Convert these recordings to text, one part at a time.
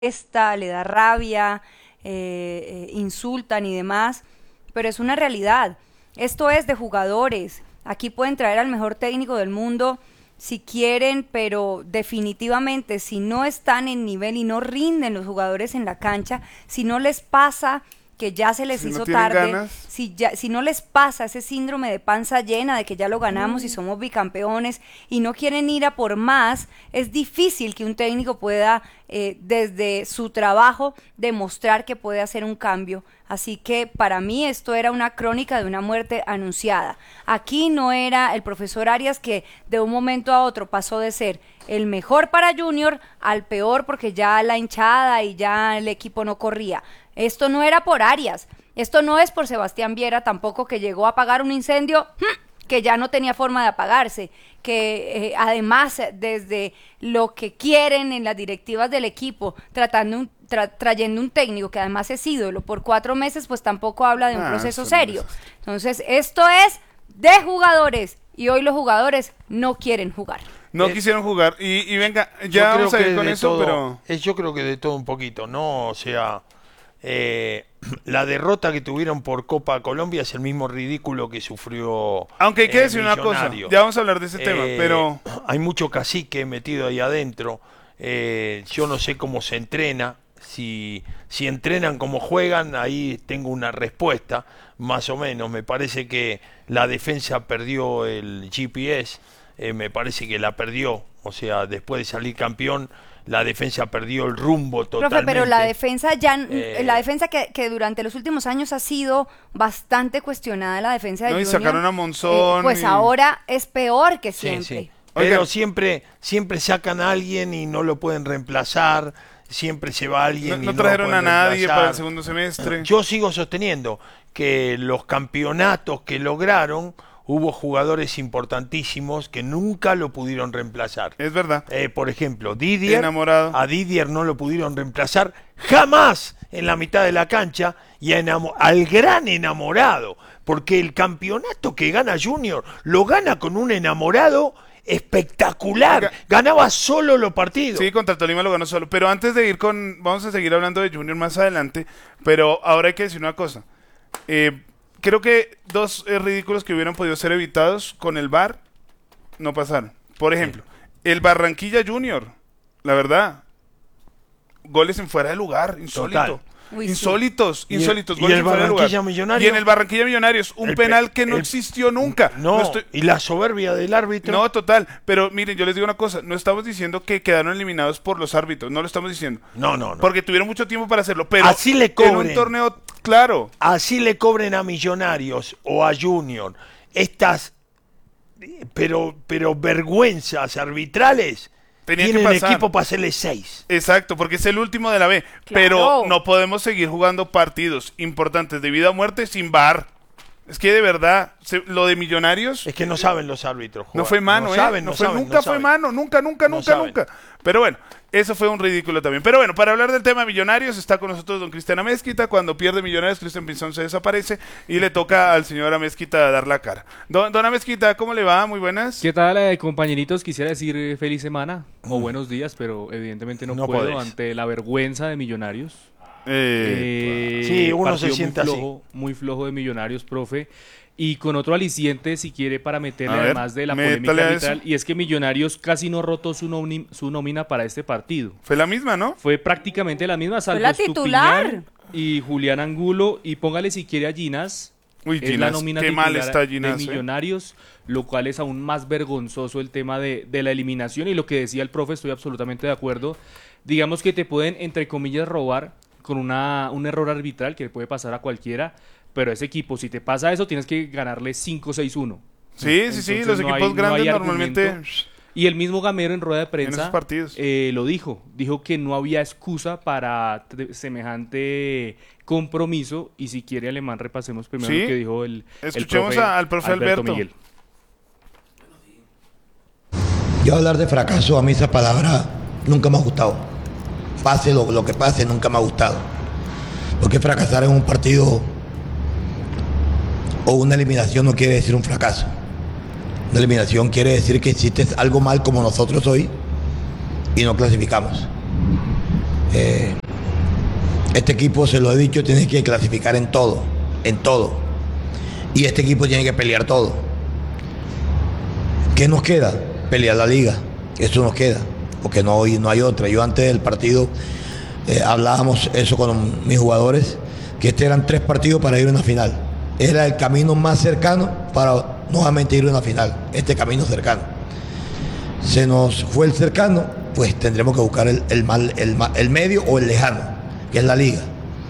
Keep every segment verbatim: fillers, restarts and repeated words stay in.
molesta, le da rabia, eh, eh, insultan y demás, pero es una realidad. Esto es de jugadores. Aquí pueden traer al mejor técnico del mundo si quieren, pero definitivamente si no están en nivel y no rinden los jugadores en la cancha, si no les pasa que ya se les Si no hizo tienen tarde, ganas. si, ya, si no les pasa ese síndrome de panza llena de que ya lo ganamos y somos bicampeones y no quieren ir a por más, es difícil que un técnico pueda eh, desde su trabajo demostrar que puede hacer un cambio. Así que para mí esto era una crónica de una muerte anunciada. Aquí no era el profesor Arias que de un momento a otro pasó de ser el mejor para Junior al peor porque ya la hinchada y ya el equipo no corría. Esto no era por Arias, esto no es por Sebastián Viera tampoco, que llegó a apagar un incendio que ya no tenía forma de apagarse, que eh, además desde lo que quieren en las directivas del equipo, tratando un, tra, trayendo un técnico que además es ídolo por cuatro meses, pues tampoco habla de un Ah, proceso eso serio. no es así. Entonces esto es de jugadores y hoy los jugadores no quieren jugar. No Eh, quisieron jugar. Y, y venga, Yo ya creo vamos a que ir con de eso, todo, pero... es, yo creo que de todo un poquito, ¿no? O sea, eh, la derrota que tuvieron por Copa Colombia es el mismo ridículo que sufrió Aunque hay que eh, decir una cosa, Millonarios. ya vamos a hablar de ese tema, Eh, pero... Hay mucho cacique metido ahí adentro. Eh, yo no sé cómo se entrena. Si, si entrenan como juegan, ahí tengo una respuesta, más o menos. Me parece que la defensa perdió el G P S, eh, me parece que la perdió. O sea, después de salir campeón, la defensa perdió el rumbo totalmente. Profe, pero la defensa ya, Eh, la defensa que, que durante los últimos años ha sido bastante cuestionada, la defensa de No, y Junior, sacaron a Monzón eh, pues y- ahora es peor que Sí, siempre. sí. Oigan. Pero siempre, siempre sacan a alguien y no lo pueden reemplazar. Siempre se va alguien No, y no no trajeron lo a pueden nadie reemplazar. para el segundo semestre. Yo sigo sosteniendo que los campeonatos que lograron, hubo jugadores importantísimos que nunca lo pudieron reemplazar. Es verdad. Eh, por ejemplo, Didier, Enamorado. a Didier no lo pudieron reemplazar jamás en la mitad de la cancha, y a enamo- al gran enamorado, porque el campeonato que gana Junior lo gana con un enamorado espectacular. Oiga. Ganaba solo los partidos. Sí, contra Tolima lo ganó solo. Pero antes de ir con... Vamos a seguir hablando de Junior más adelante. Pero ahora hay que decir una cosa. Eh, creo que dos eh, ridículos que hubieran podido ser evitados con el V A R no pasaron. Por ejemplo, el Barranquilla Junior. La verdad. Goles en fuera de lugar. Insólito. Total. Uy, sí. Insólitos, Y el- insólitos. y goles el en fuera de lugar. Barranquilla Millonarios. Y en el Barranquilla Millonarios, un El pe- penal que no el- existió nunca. No, estoy- y la soberbia del árbitro. No, total, pero miren, yo les digo una cosa, no estamos diciendo que quedaron eliminados por los árbitros, no lo estamos diciendo, no, no, no. porque tuvieron mucho tiempo para hacerlo, pero Así le en cobren. un torneo, claro, Así le cobren a Millonarios o a Junior estas eh, pero pero vergüenzas arbitrales, Tenía que tienen pasar. equipo para hacerle seis. exacto, porque es el último de la B, pero no podemos seguir jugando partidos importantes de vida o muerte sin V A R. Es que de verdad, se- lo de Millonarios Es que no saben los árbitros jugar. no fue mano, no ¿eh? saben, no no fue, saben, nunca no fue saben. mano, nunca, nunca, No nunca, saben. nunca. Pero bueno, eso fue un ridículo también. Pero bueno, para hablar del tema Millonarios, está con nosotros don Cristian Amezquita. Cuando pierde Millonarios, Cristian Pinzón se desaparece y le toca al señor Amezquita dar la cara. Don, don Amezquita, ¿cómo le va? Muy buenas. ¿Qué tal, eh, compañeritos? Quisiera decir eh, feliz semana o buenos días, pero evidentemente no, No puedo podés. ante la vergüenza de Millonarios. Eh, Eh, Sí, uno se partido siente muy así. flojo, muy flojo de Millonarios, profe. Y con otro aliciente, si quiere, para meterle A ver, además de la métale polémica a arbitral, eso. y es que Millonarios casi no rotó su, nómina- su nómina para este partido. fue la misma, ¿no? Fue prácticamente la misma, salvo la titular. Estupiñán y Julián Angulo, y póngale si quiere a Ginas. Uy, Es la Ginas, nómina qué mal titular está de Ginas, ¿eh? Millonarios, lo cual es aún más vergonzoso el tema de, de la eliminación, y lo que decía el profe, estoy absolutamente de acuerdo. Digamos que te pueden, entre comillas, robar con una, un error arbitral que le puede pasar a cualquiera, pero ese equipo, si te pasa eso, tienes que ganarle cinco seis uno. Sí, sí, sí, Entonces, los no equipos hay- no grandes hay normalmente... argumento. Y el mismo Gamero en rueda de prensa esos partidos. eh, lo dijo, dijo que no había excusa para tre- semejante compromiso, y si quiere Alemán repasemos primero Sí. lo que dijo el, el Escuchemos a- al profe Alberto. Miguel. Yo hablar de fracaso, a mí esa palabra nunca me ha gustado. Pase lo, lo que pase, nunca me ha gustado. Porque fracasar en un partido o una eliminación no quiere decir un fracaso. Una eliminación quiere decir que hiciste algo mal como nosotros hoy y no clasificamos. Eh, este equipo, se lo he dicho, tiene que clasificar en todo, en todo. Y este equipo tiene que pelear todo. ¿Qué nos queda? Pelear la liga. Eso nos queda, porque no, no hay otra. Yo antes del partido eh, hablábamos eso con mis jugadores, que este eran tres partidos para ir a una final. Era el camino más cercano para nuevamente ir a una final, este camino cercano. Se nos fue el cercano, pues tendremos que buscar el, el, mal, el, el medio o el lejano, que es la liga.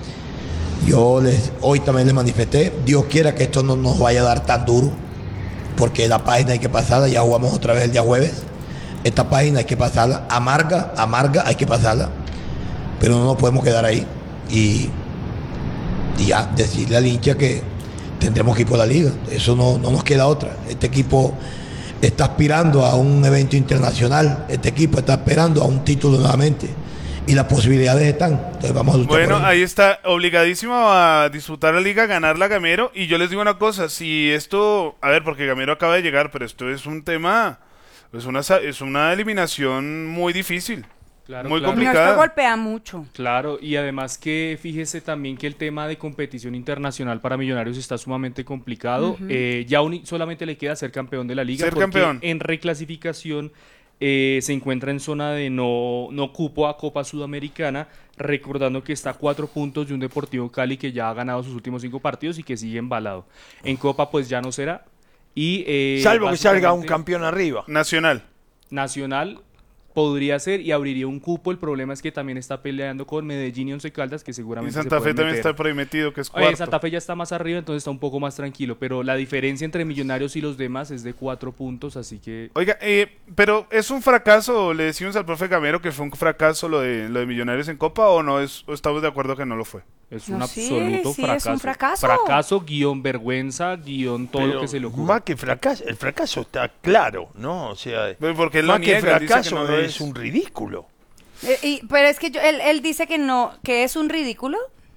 Yo les, hoy también les manifesté, Dios quiera que esto no nos vaya a dar tan duro, porque la página hay que pasarla, ya jugamos otra vez el día jueves, esta página hay que pasarla, amarga, amarga, hay que pasarla, pero no nos podemos quedar ahí y, y ya decirle al hincha que tendremos que ir por la liga, eso no, no nos queda otra. Este equipo está aspirando a un evento internacional, este equipo está aspirando a un título nuevamente y las posibilidades están. Entonces vamos a luchar. Bueno, por ahí. ahí está, obligadísimo a disfrutar la liga, ganar la Gamero. Y yo les digo una cosa, si esto, a ver, porque Gamero acaba de llegar, pero esto es un tema, es una, es una eliminación muy difícil. Claro, muy claro. No, complicada. esto golpea mucho. Claro, y además que fíjese también que el tema de competición internacional para Millonarios está sumamente complicado. Ujú. Eh, ya uni- solamente le queda ser campeón de la liga. Ser porque campeón. en reclasificación eh, se encuentra en zona de no, no cupo a Copa Sudamericana, recordando que está a cuatro puntos de un Deportivo Cali que ya ha ganado sus últimos cinco partidos y que sigue embalado. En Copa pues ya no será. Y, eh, Salvo que salga un básicamente, campeón arriba. Nacional. Nacional podría ser y abriría un cupo. El problema es que también está peleando con Medellín y Once Caldas, que Y seguramente Santa se Fe pueden también meter. está por ahí metido, que es Eh, cuarto. Santa Fe ya está más arriba, entonces está un poco más tranquilo, pero la diferencia entre Millonarios y los demás es de cuatro puntos, así que Oiga, eh, pero ¿es un fracaso? ¿Le decimos al profe Gamero que fue un fracaso lo de, lo de Millonarios en Copa o no? Es, o estamos de acuerdo que no lo fue? es No, un sí, absoluto sí, es fracaso. un fracaso. Fracaso, guión vergüenza, guión todo Pero lo que se le ocurra. más que fracaso, el fracaso está claro, ¿no? O sea, Porque él lo más que niega, él dice que fracaso no lo es es. un ridículo. Eh, y- pero es que yo- él, él dice que no, que es un ridículo,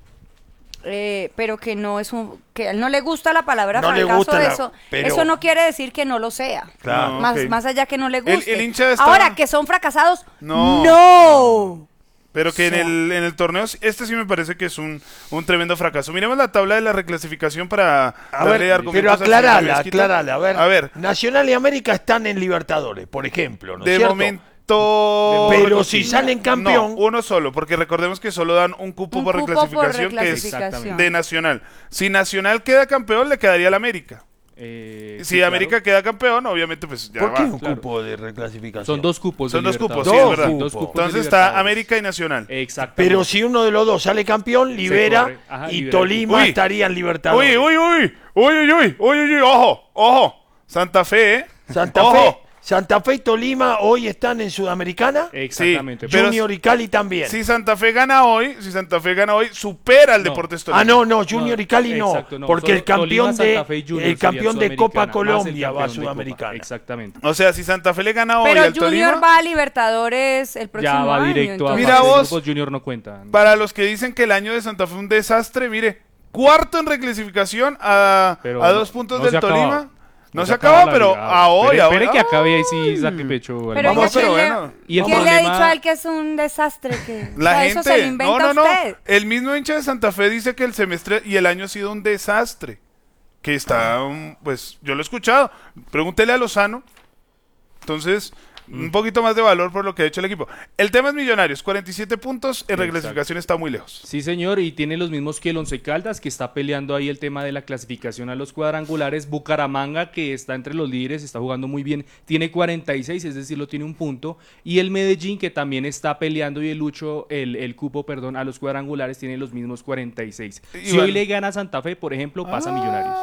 eh, pero que no es un, que a él no le gusta la palabra No le fracaso. gusta la- eso, pero- eso no quiere decir que no lo sea. Claro. Más, ok. más allá que no le El- guste. el hincha está- Ahora que son fracasados, No. no. Pero que en O sea. el, en el torneo, este sí me parece que es un, un tremendo fracaso. Miremos la tabla de la reclasificación para A darle ver, argumentos pero al señor aclarala, Riesquito. aclarala. A ver, A ver, Nacional y América están en Libertadores, por ejemplo, ¿no es de cierto? momento... Pero si salen campeón- No, uno solo, porque recordemos que solo dan un cupo Un por cupo por reclasificación, que es reclasificación. de Nacional. Si Nacional queda campeón, le quedaría al América. Eh, Si sí, claro. América queda campeón, obviamente pues ya ¿Por va. qué un claro. cupo de reclasificación? Son dos cupos. Son de dos cupos, Libertadores. sí, es verdad. Dos cupos de Entonces está Libertadores. América y Nacional. Exactamente. Pero si uno de los dos sale campeón, libera corre. Ajá, y libera. Tolima Uy. estaría en Libertadores. Uy, uy, uy, uy, uy, uy, uy, uy, uy, ojo, ojo. Santa Fe, ¿eh? Santa Ojo. Fe, Santa Fe y Tolima hoy están en Sudamericana. Exactamente. Sí, pero- Junior y Cali también. Si Santa Fe gana hoy, si Santa Fe gana hoy, supera al No. Deportes Tolima. Ah, no, no, Junior No, y Cali no, exacto, no. porque Solo el campeón Tolima, de Santa Fe y Junior el sería campeón de Copa Sudamericana, más el Colombia va a campeón de Copa. Sudamericana. Exactamente. O sea, si Santa Fe le gana hoy Pero al Junior Tolima, va a Libertadores el próximo Ya va año. directo a entonces- Mira fase de vos. grupos, Junior no cuenta. para los que dicen que el año de Santa Fe fue un desastre, mire, cuarto en reclasificación a, Pero a no- dos puntos no se del ha acabado. Tolima. No, No se se acaba, acaba la pero liga. a hoy, Espere, a espere hoy- que acabe y ahí sí ¡Ay! saque pecho. Pero hermano. Vamos, oiga, pero ¿quién, bueno. le, Y el quién le ha problema- dicho a él que es un desastre? Que, La o sea, gente, eso se lo inventa no, no, no. usted. El mismo hincha de Santa Fe dice que el semestre y el año ha sido un desastre. Que está, um, pues, yo lo he escuchado. Pregúntele a Lozano. Entonces, un poquito más de valor por lo que ha hecho el equipo. El tema es Millonarios, cuarenta y siete puntos, en Exacto. reclasificación está muy lejos. Sí, señor, y tiene los mismos que el Once Caldas, que está peleando ahí el tema de la clasificación a los cuadrangulares. Bucaramanga, que está entre los líderes, está jugando muy bien, tiene cuarenta y seis, es decir, lo tiene un punto. Y el Medellín, que también está peleando y el lucho, el, el cupo, perdón, a los cuadrangulares, tiene los mismos cuarenta y seis. Si Igual. hoy le gana a Santa Fe, por ejemplo, pasa a Millonarios.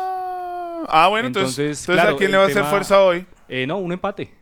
Ah, bueno, entonces, Entonces, entonces claro, ¿a quién el le va a hacer tema- fuerza hoy? Eh, no, un empate.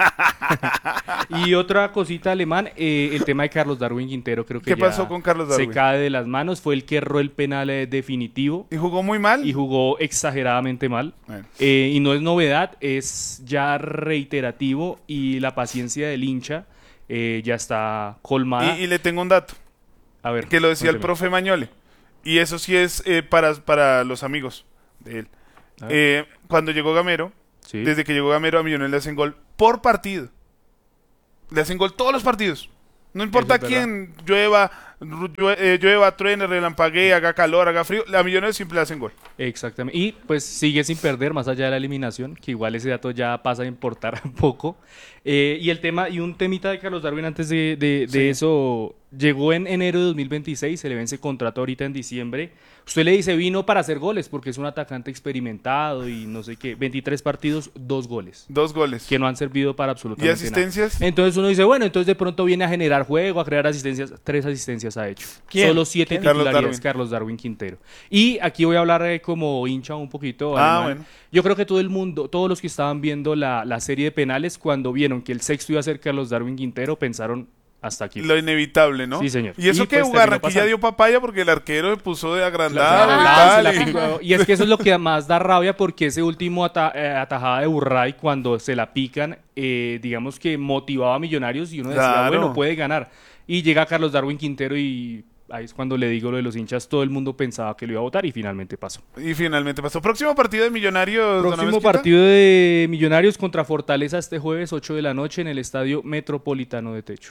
Y otra cosita, Alemán, eh, el tema de Carlos Darwin Quintero, creo que ¿Qué ya pasó con Carlos Darwin? se cae de las manos, fue el que erró el penal eh, definitivo ¿Y jugó muy mal? y jugó exageradamente mal. Bueno. Eh, y no es novedad, es ya reiterativo y la paciencia del hincha eh, ya está colmada. Y, y le tengo un dato, A ver, que lo decía el cuénteme. profe Mañole. Y eso sí es eh, para, para los amigos de él. A ver. Eh, cuando llegó Gamero, Sí. desde que llegó Gamero a Millonarios le hacen gol por partido. Le hacen gol todos los partidos. No importa Eso es quién llueva, llue- eh, llueva, truene, relampaguee, haga calor, haga frío, a Millonarios siempre le hacen gol. Exactamente. Y pues sigue sin perder más allá de la eliminación, que igual ese dato ya pasa a importar un poco. Eh, y el tema, y un temita de Carlos Darwin antes de, de, de Sí. eso, llegó en enero de dos mil veintiséis, se le vence contrato ahorita en diciembre. Usted le dice vino para hacer goles porque es un atacante experimentado y no sé qué. veintitrés partidos, dos goles. Dos goles. Que no han servido para ¿Y absolutamente asistencias? nada. Entonces uno dice, bueno, entonces de pronto viene a generar juego, a crear asistencias. Tres asistencias ha hecho. ¿Quién? Solo siete ¿Quién? Carlos titularidades, Darwin. Carlos Darwin Quintero. Y aquí voy a hablar eh, como hincha un poquito. Ah, alemán. bueno. Yo creo que todo el mundo, todos los que estaban viendo la, la serie de penales, cuando vieron que el sexto iba a ser Carlos Darwin Quintero, pensaron hasta aquí. Lo inevitable, ¿no? Sí, señor. Y eso Y, que pues, terminó Barranquilla pasando. dio papaya porque el arquero se puso de agrandado Claro, y claro, se tal. la y- picó. Y es que eso es lo que más da rabia porque ese último ata- eh, atajada de Burray cuando se la pican, eh, digamos que motivaba a Millonarios y uno decía, Claro. bueno, puede ganar. Y llega Carlos Darwin Quintero y ahí es cuando le digo lo de los hinchas, todo el mundo pensaba que lo iba a votar y finalmente pasó. Y finalmente pasó. Próximo partido de Millonarios. don Próximo Amezquita. partido de Millonarios contra Fortaleza este jueves ocho de la noche en el Estadio Metropolitano de Techo.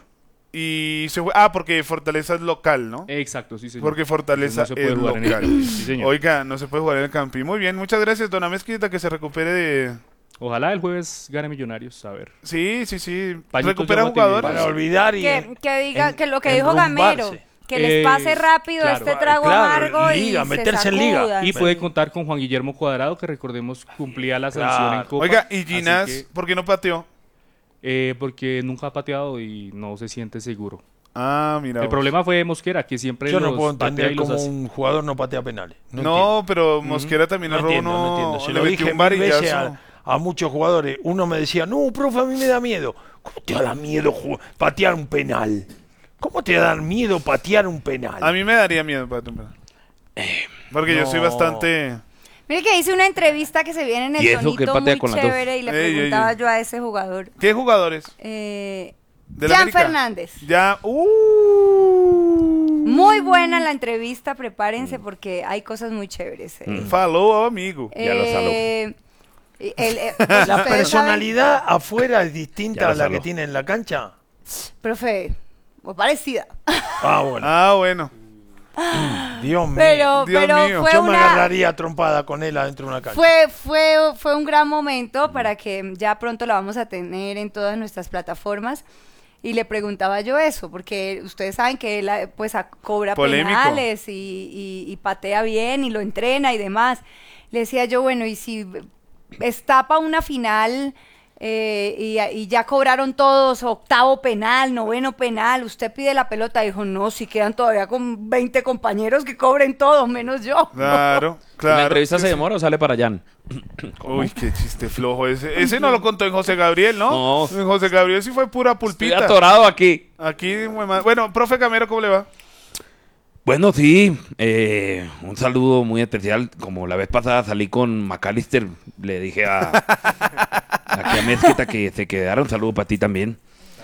Y se fue. Ah, porque Fortaleza es local, ¿no? Exacto, sí señor. Porque Fortaleza No se puede es jugar en el local. Campín, sí, señor. Oiga, no se puede jugar en el Campi. Muy bien, muchas gracias, don Amezquita, que se recupere de... Ojalá el jueves gane Millonarios, a ver. Sí, sí, sí. Pañitos Recupera de guatemala. jugadores. Para olvidar y Que, en- que diga en- que lo que dijo enrumbarse. Gamero, que les pase Eh, rápido claro, este trago claro, amargo liga, y meterse se en liga. sacudan. Y puede contar con Juan Guillermo Cuadrado, que recordemos cumplía la sanción Claro. en Copa. Oiga, y así Ginás, que, ¿por qué no pateó? eh, porque nunca ha pateado y no se siente seguro. Ah, mira. El vos. problema fue Mosquera, que siempre Yo no los puedo patea entender y los cómo hace. un jugador no patea penales. No, No, entiendo. pero Mosquera también No erró entiendo, uno. no entiendo. Se le lo metió dije un mil veces varillazo. a, a muchos jugadores. Uno me decía, no, profe, a mí me da miedo. ¿Cómo te da miedo ju- patear un penal? ¿Cómo te da miedo patear un penal? A mí me daría miedo patear un penal. Porque yo soy no. bastante... Mire que hice una entrevista que se viene en ¿Y el eso que tonito patea muy con las dos? chévere y le Ey, ey, preguntaba ey. yo a ese jugador. ¿Qué jugadores? Eh, ¿Del Jan América? Fernández. Ya... Uh, Muy buena la entrevista, prepárense porque hay cosas muy chéveres. eh. Faló, amigo. Ya lo saló. Eh, y el- eh, ¿La ustedes saben- personalidad afuera es distinta Ya lo a la saló. que tiene en la cancha? Profe, muy parecida. Ah, bueno. Ah, bueno. Dios mío. Pero, Dios pero mío. fue Yo me una... agarraría a trompada con él adentro de una cancha. Fue, fue, fue un gran momento para que ya pronto la vamos a tener en todas nuestras plataformas. Y le preguntaba yo eso, porque ustedes saben que él eh, pues a- cobra Polémico. penales y, y- y patea bien y lo entrena y demás. Le decía yo, bueno, y si estapa una final eh, y, y ya cobraron todos, octavo penal, noveno penal, usted pide la pelota, dijo, no, si quedan todavía con veinte compañeros que cobren todos, menos yo. Claro, claro. ¿La entrevista se demora o sale para allá? Uy, qué chiste flojo ese. Ese no lo contó en José Gabriel, ¿no? No. En José Gabriel sí fue pura Estoy pulpita. atorado aquí. Aquí, muy mal. Bueno, profe Camero, ¿cómo le va? Bueno, sí, eh, un saludo muy especial. Como la vez pasada salí con McAllister, le dije a, aquí a Mezquita que se quedara. Un saludo para ti también.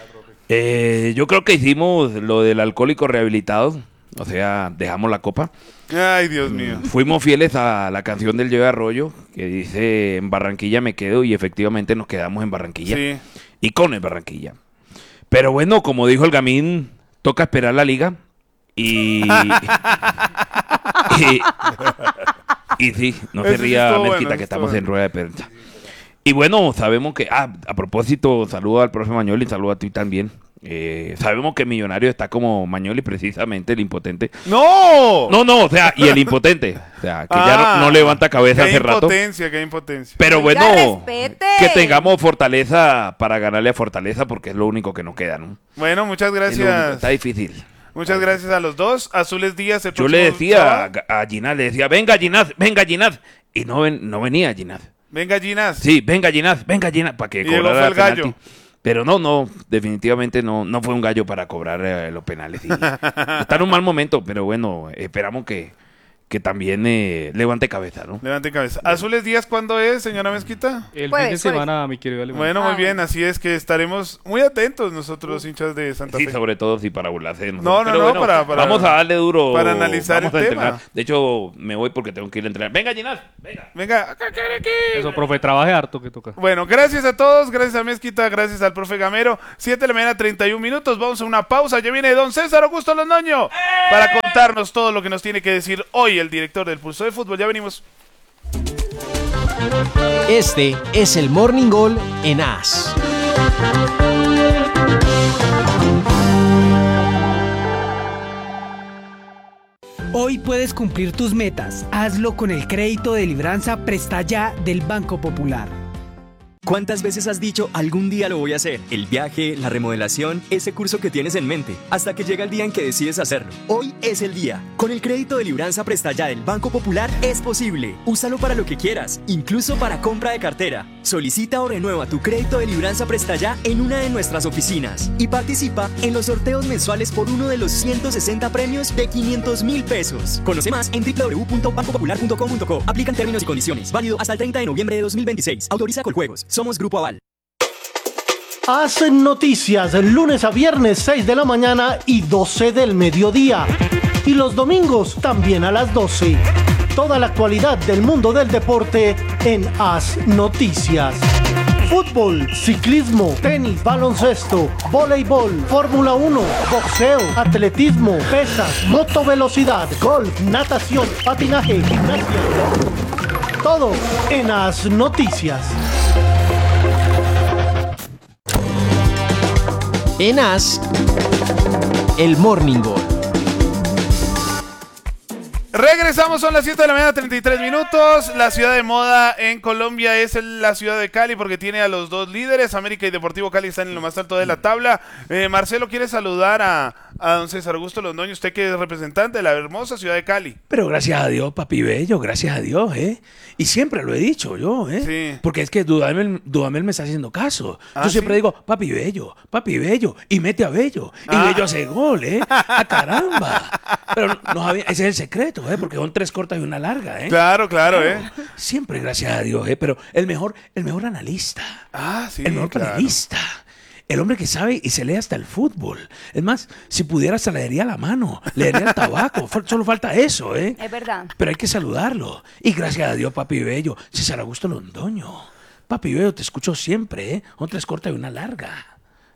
Eh, yo creo que hicimos lo del alcohólico rehabilitado, o sea, dejamos la copa. Ay, Dios mío. Fuimos fieles a la canción del Joe Arroyo, que dice, en Barranquilla me quedo, y efectivamente nos quedamos en Barranquilla. Sí. Y con el Barranquilla. Pero bueno, como dijo el Gamín, toca esperar la liga. Y... y, y sí, no se Eso sí ría, estuvo Mezquita, bueno, que eso estamos estuvo en rueda de prensa. Y bueno, sabemos que... Ah, a propósito, saludo al profe Mañoli, saludo a ti también. Eh, sabemos que Millonario está como Mañoli, precisamente, el impotente. ¡No! No, no, o sea, y el impotente. O sea, que ya Ah, no, no levanta cabeza qué hace rato. impotencia, qué impotencia. Pero Oiga, bueno, respete. que tengamos fortaleza para ganarle a Fortaleza, porque es lo único que nos queda, ¿no? Bueno, muchas Es lo único, gracias. está difícil. Muchas gracias a los dos. Azules Díaz, el Yo le próximo decía sábado. a, a Ginás, le decía, venga Ginás, venga Ginás. Y no, ven, no venía Ginás. Venga, Ginas. Sí, venga Ginás, venga Ginás, para que Y llegó cobrara fue el penalti. gallo. Pero no, no, definitivamente no, no fue un gallo para cobrar eh, los penales. Y está en un mal momento, pero bueno, esperamos que, que también eh, levante cabeza, ¿no? Levante cabeza. ¿Azules Díaz cuándo es, señora Mezquita? El Jueves, fin de semana, mi querido Alemán. Bueno, Ah, muy bien, bueno. así es que estaremos muy atentos nosotros, hinchas de Santa Sí, Fe. sobre todo si para burlarse. No, no, Pero no, para- para- Vamos a darle duro. para analizar vamos el a entrenar. tema. De hecho, me voy porque tengo que ir a entrenar. Venga, Ginás, venga. Venga. Eso, profe, trabaje harto que toca. Bueno, gracias a todos, gracias a Mezquita, gracias al profe Gamero. siete de la mañana, treinta y un minutos, vamos a una pausa. Ya viene don César Augusto Londoño para contarnos todo lo que nos tiene que decir hoy el director del Pulso de Fútbol. Ya venimos. Este es el Morning Gol en A S. Hoy puedes cumplir tus metas. Hazlo con el crédito de Libranza Presta Ya del Banco Popular. ¿Cuántas veces has dicho algún día lo voy a hacer? El viaje, la remodelación, ese curso que tienes en mente, hasta que llega el día en que decides hacerlo. Hoy es el día. Con el crédito de Libranza Presta Ya del Banco Popular es posible. Úsalo para lo que quieras, incluso para compra de cartera. Solicita o renueva tu crédito de Libranza Presta Ya en una de nuestras oficinas y participa en los sorteos mensuales por uno de los ciento sesenta premios de quinientos mil pesos. Conoce más en doble u doble u doble u punto banco popular punto com punto co. Aplican términos y condiciones. Válido hasta el treinta de noviembre de dos mil veintiséis. Autoriza Coljuegos. Somos Grupo Aval. Hacen noticias lunes a viernes seis de la mañana y doce del mediodía. Y los domingos también a las doce. Toda la actualidad del mundo del deporte en Haz Noticias. Fútbol, ciclismo, tenis, baloncesto, voleibol, Fórmula uno, boxeo, atletismo, pesas, motovelocidad, golf, natación, patinaje, gimnasia. Todo en Haz Noticias. En A S, el Morning Gol. Regresamos, son las siete de la mañana, treinta y tres minutos. La ciudad de moda en Colombia es el- la ciudad de Cali porque tiene a los dos líderes. América y Deportivo Cali están en lo más alto de la tabla. Eh, Marcelo quiere saludar a, a don César Augusto Londoño, usted que es representante de la hermosa ciudad de Cali. Pero gracias a Dios, papi bello, gracias a Dios, ¿eh? Y siempre lo he dicho yo, ¿eh? Sí. Porque es que Dudamel, Dudamel me está haciendo caso. Ah, yo siempre ¿sí? digo, papi bello, papi bello, y mete a Bello. Y Ah. Bello hace gol, ¿eh? ¡A caramba! Pero no, no sabía- ese es el secreto, ¿eh? Porque son tres cortas y una larga, ¿eh? Claro, claro, ¿eh? Siempre gracias a Dios, ¿eh? Pero el mejor, el mejor analista. Ah, sí, el mejor claro. panelista. El hombre que sabe y se lee hasta el fútbol. Es más, si pudiera hasta le daría la mano, le daría el tabaco. Fal- Solo falta eso, ¿eh? Es verdad. Pero hay que saludarlo. Y gracias a Dios, papi bello, César Augusto Londoño. Papi bello, te escucho siempre, ¿eh? Otra es corta y una larga.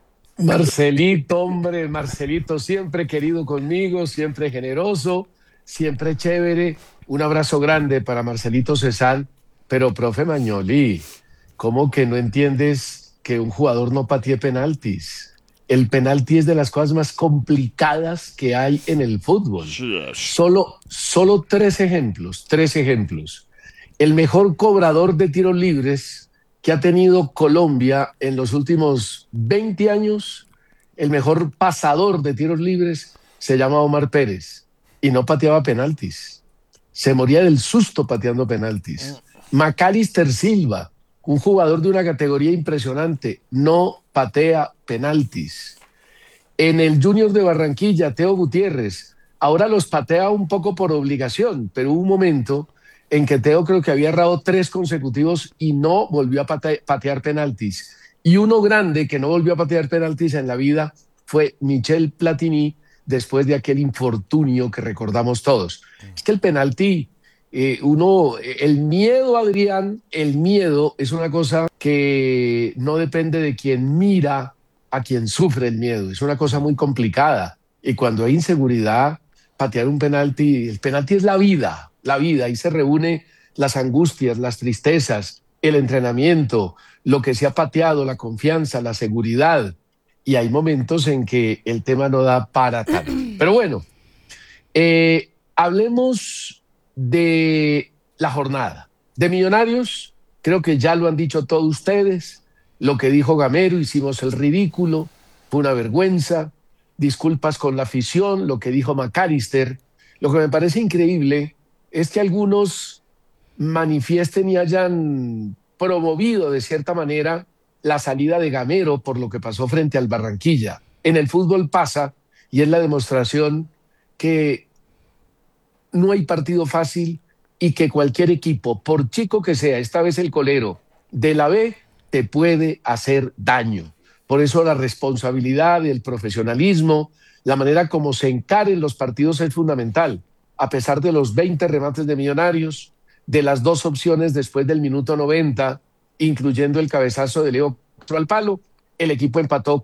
Marcelito, hombre, Marcelito, siempre querido conmigo, siempre generoso, siempre chévere. Un abrazo grande para Marcelito César. Pero, profe Mañoli, ¿cómo que no entiendes que un jugador no patee penaltis? El penalti es de las cosas más complicadas que hay en el fútbol. Solo, solo tres ejemplos, tres ejemplos. El mejor cobrador de tiros libres que ha tenido Colombia en los últimos veinte años, el mejor pasador de tiros libres, se llama Omar Pérez y no pateaba penaltis. Se moría del susto pateando penaltis. Macalister Silva, un jugador de una categoría impresionante, no patea penaltis. En el Junior de Barranquilla, Teo Gutiérrez, ahora los patea un poco por obligación, pero hubo un momento en que Teo creo que había errado tres consecutivos y no volvió a pate- patear penaltis. Y uno grande que no volvió a patear penaltis en la vida fue Michel Platini, después de aquel infortunio que recordamos todos. Es que el penalti, eh, uno, el miedo, Adrián, el miedo es una cosa que no depende de quien mira a quien sufre el miedo. Es una cosa muy complicada. Y cuando hay inseguridad, patear un penalti, el penalti es la vida, la vida. Ahí se reúne las angustias, las tristezas, el entrenamiento, lo que se ha pateado, la confianza, la seguridad. Y hay momentos en que el tema no da para tanto. Pero bueno, eh, hablemos de la jornada. De Millonarios, creo que ya lo han dicho todos ustedes. Lo que dijo Gamero, hicimos el ridículo, fue una vergüenza. Disculpas con la afición, lo que dijo McAllister. Lo que me parece increíble es que algunos manifiesten y hayan promovido de cierta manera la salida de Gamero por lo que pasó frente al Barranquilla. En el fútbol pasa y es la demostración que no hay partido fácil y que cualquier equipo, por chico que sea, esta vez el colero de la B, te puede hacer daño. Por eso la responsabilidad, el profesionalismo, la manera como se encaren los partidos es fundamental. A pesar de los veinte remates de Millonarios, de las dos opciones después del minuto noventa, incluyendo el cabezazo de Leo al palo, el equipo empató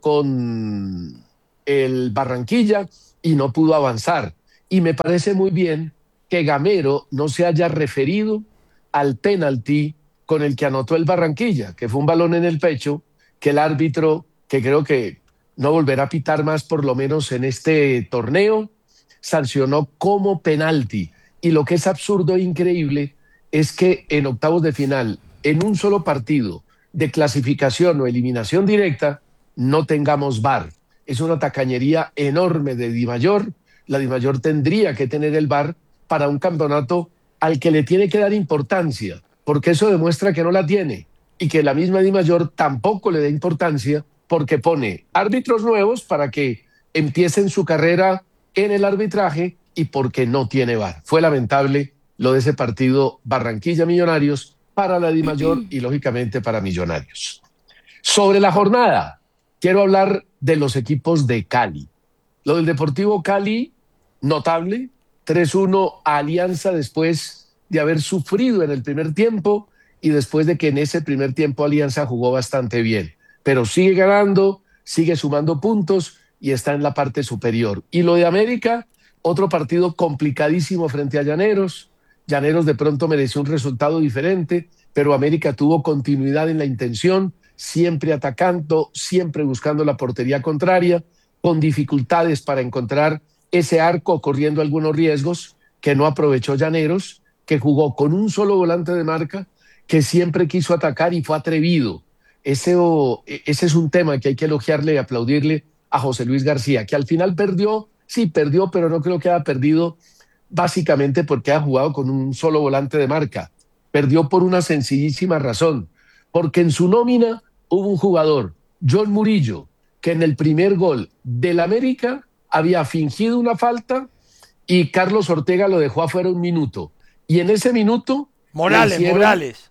con el Barranquilla y no pudo avanzar. Y me parece muy bien que Gamero no se haya referido al penalti con el que anotó el Barranquilla, que fue un balón en el pecho, que el árbitro, que creo que no volverá a pitar más por lo menos en este torneo, sancionó como penalti. Y lo que es absurdo e increíble es que en octavos de final, en un solo partido de clasificación o eliminación directa, no tengamos V A R. Es una tacañería enorme de Dimayor. La Dimayor tendría que tener el V A R para un campeonato al que le tiene que dar importancia, porque eso demuestra que no la tiene, y que la misma Dimayor tampoco le da importancia porque pone árbitros nuevos para que empiecen su carrera en el arbitraje y porque no tiene V A R. Fue lamentable lo de ese partido Barranquilla-Millonarios para la Dimayor y lógicamente para Millonarios. Sobre la jornada, quiero hablar de los equipos de Cali. Lo del Deportivo Cali, notable, tres uno a Alianza después de haber sufrido en el primer tiempo y después de que en ese primer tiempo Alianza jugó bastante bien. Pero sigue ganando, sigue sumando puntos y está en la parte superior. Y lo de América, otro partido complicadísimo frente a Llaneros. Llaneros de pronto mereció un resultado diferente, pero América tuvo continuidad en la intención, siempre atacando, siempre buscando la portería contraria, con dificultades para encontrar ese arco, corriendo algunos riesgos que no aprovechó Llaneros, que jugó con un solo volante de marca, que siempre quiso atacar y fue atrevido. Ese, ese es un tema que hay que elogiarle y aplaudirle a José Luis García, que al final perdió, sí perdió, pero no creo que haya perdido básicamente porque ha jugado con un solo volante de marca. Perdió por una sencillísima razón, porque en su nómina hubo un jugador, John Murillo, que en el primer gol del América había fingido una falta y Carlos Ortega lo dejó afuera un minuto. Y en ese minuto... Morales, hicieron, Morales.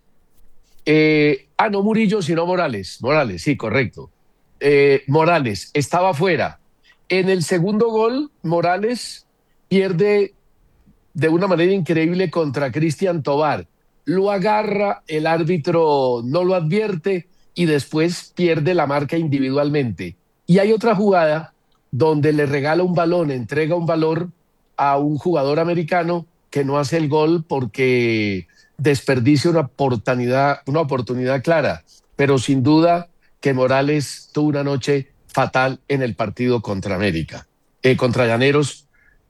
Eh, ah, no Murillo, sino Morales. Morales, sí, correcto. Eh, Morales estaba afuera. En el segundo gol, Morales pierde de una manera increíble contra Cristian Tobar. Lo agarra, el árbitro no lo advierte y después pierde la marca individualmente. Y hay otra jugada donde le regala un balón, entrega un valor a un jugador americano que no hace el gol porque desperdicia una oportunidad, una oportunidad clara. Pero sin duda que Morales tuvo una noche fatal en el partido contra América, eh, contra Llaneros,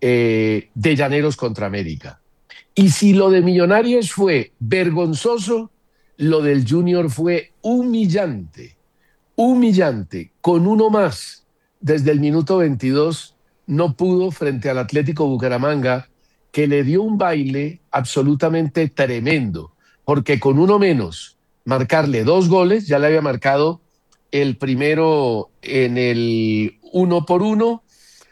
eh, de Llaneros contra América. Y si lo de Millonarios fue vergonzoso, lo del Junior fue humillante, humillante. Con uno más, desde el minuto veintidós, no pudo frente al Atlético Bucaramanga, que le dio un baile absolutamente tremendo, porque con uno menos, marcarle dos goles, ya le había marcado el primero en el uno por uno,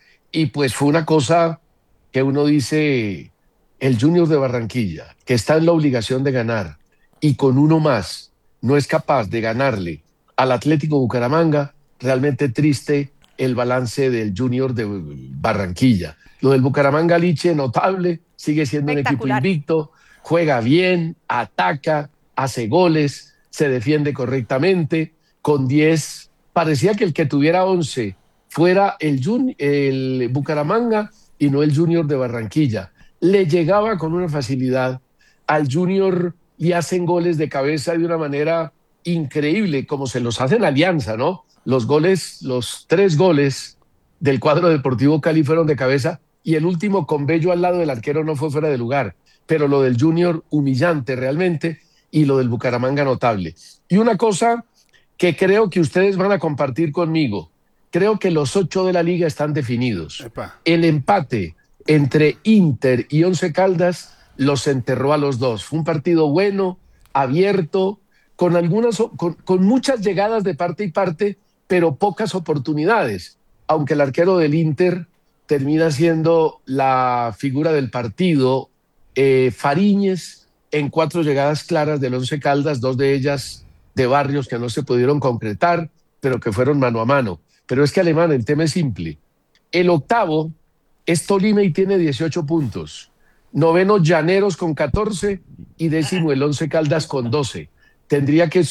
y pues fue una cosa que uno dice, el Junior de Barranquilla, que está en la obligación de ganar, y con uno más no es capaz de ganarle al Atlético Bucaramanga, realmente triste el balance del Junior de Barranquilla. Lo del Bucaramanga Liche, notable, sigue siendo un equipo invicto, juega bien, ataca, hace goles, se defiende correctamente, con diez, parecía que el que tuviera once fuera el, Jun, el Bucaramanga y no el Junior de Barranquilla. Le llegaba con una facilidad, al Junior le hacen goles de cabeza de una manera increíble, como se los hacen Alianza, ¿no? Los goles, los tres goles del cuadro Deportivo Cali fueron de cabeza y el último con Bello al lado del arquero no fue fuera de lugar, pero lo del Junior humillante realmente y lo del Bucaramanga notable. Y una cosa que creo que ustedes van a compartir conmigo, creo que los ocho de la liga están definidos. Epa. El empate entre Inter y Once Caldas los enterró a los dos. Fue un partido bueno, abierto, con, algunas, con, con muchas llegadas de parte y parte, pero pocas oportunidades, aunque el arquero del Inter termina siendo la figura del partido. Eh, Fariñez en cuatro llegadas claras del Once Caldas, dos de ellas de Barrios que no se pudieron concretar, pero que fueron mano a mano. Pero es que, Alemán, el tema es simple. El octavo es Tolima y tiene dieciocho puntos. Noveno, Llaneros con catorce y décimo el Once Caldas con doce. Tendría que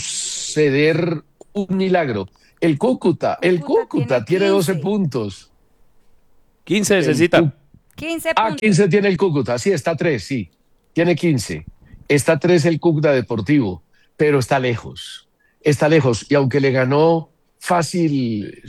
suceder un milagro. El Cúcuta, el Cúcuta tiene, tiene doce puntos. quince necesita. quince ah, puntos. quince tiene el Cúcuta, sí, está tres, sí. Tiene quince. Está tres el Cúcuta Deportivo, pero está lejos. Está lejos. Y aunque le ganó fácil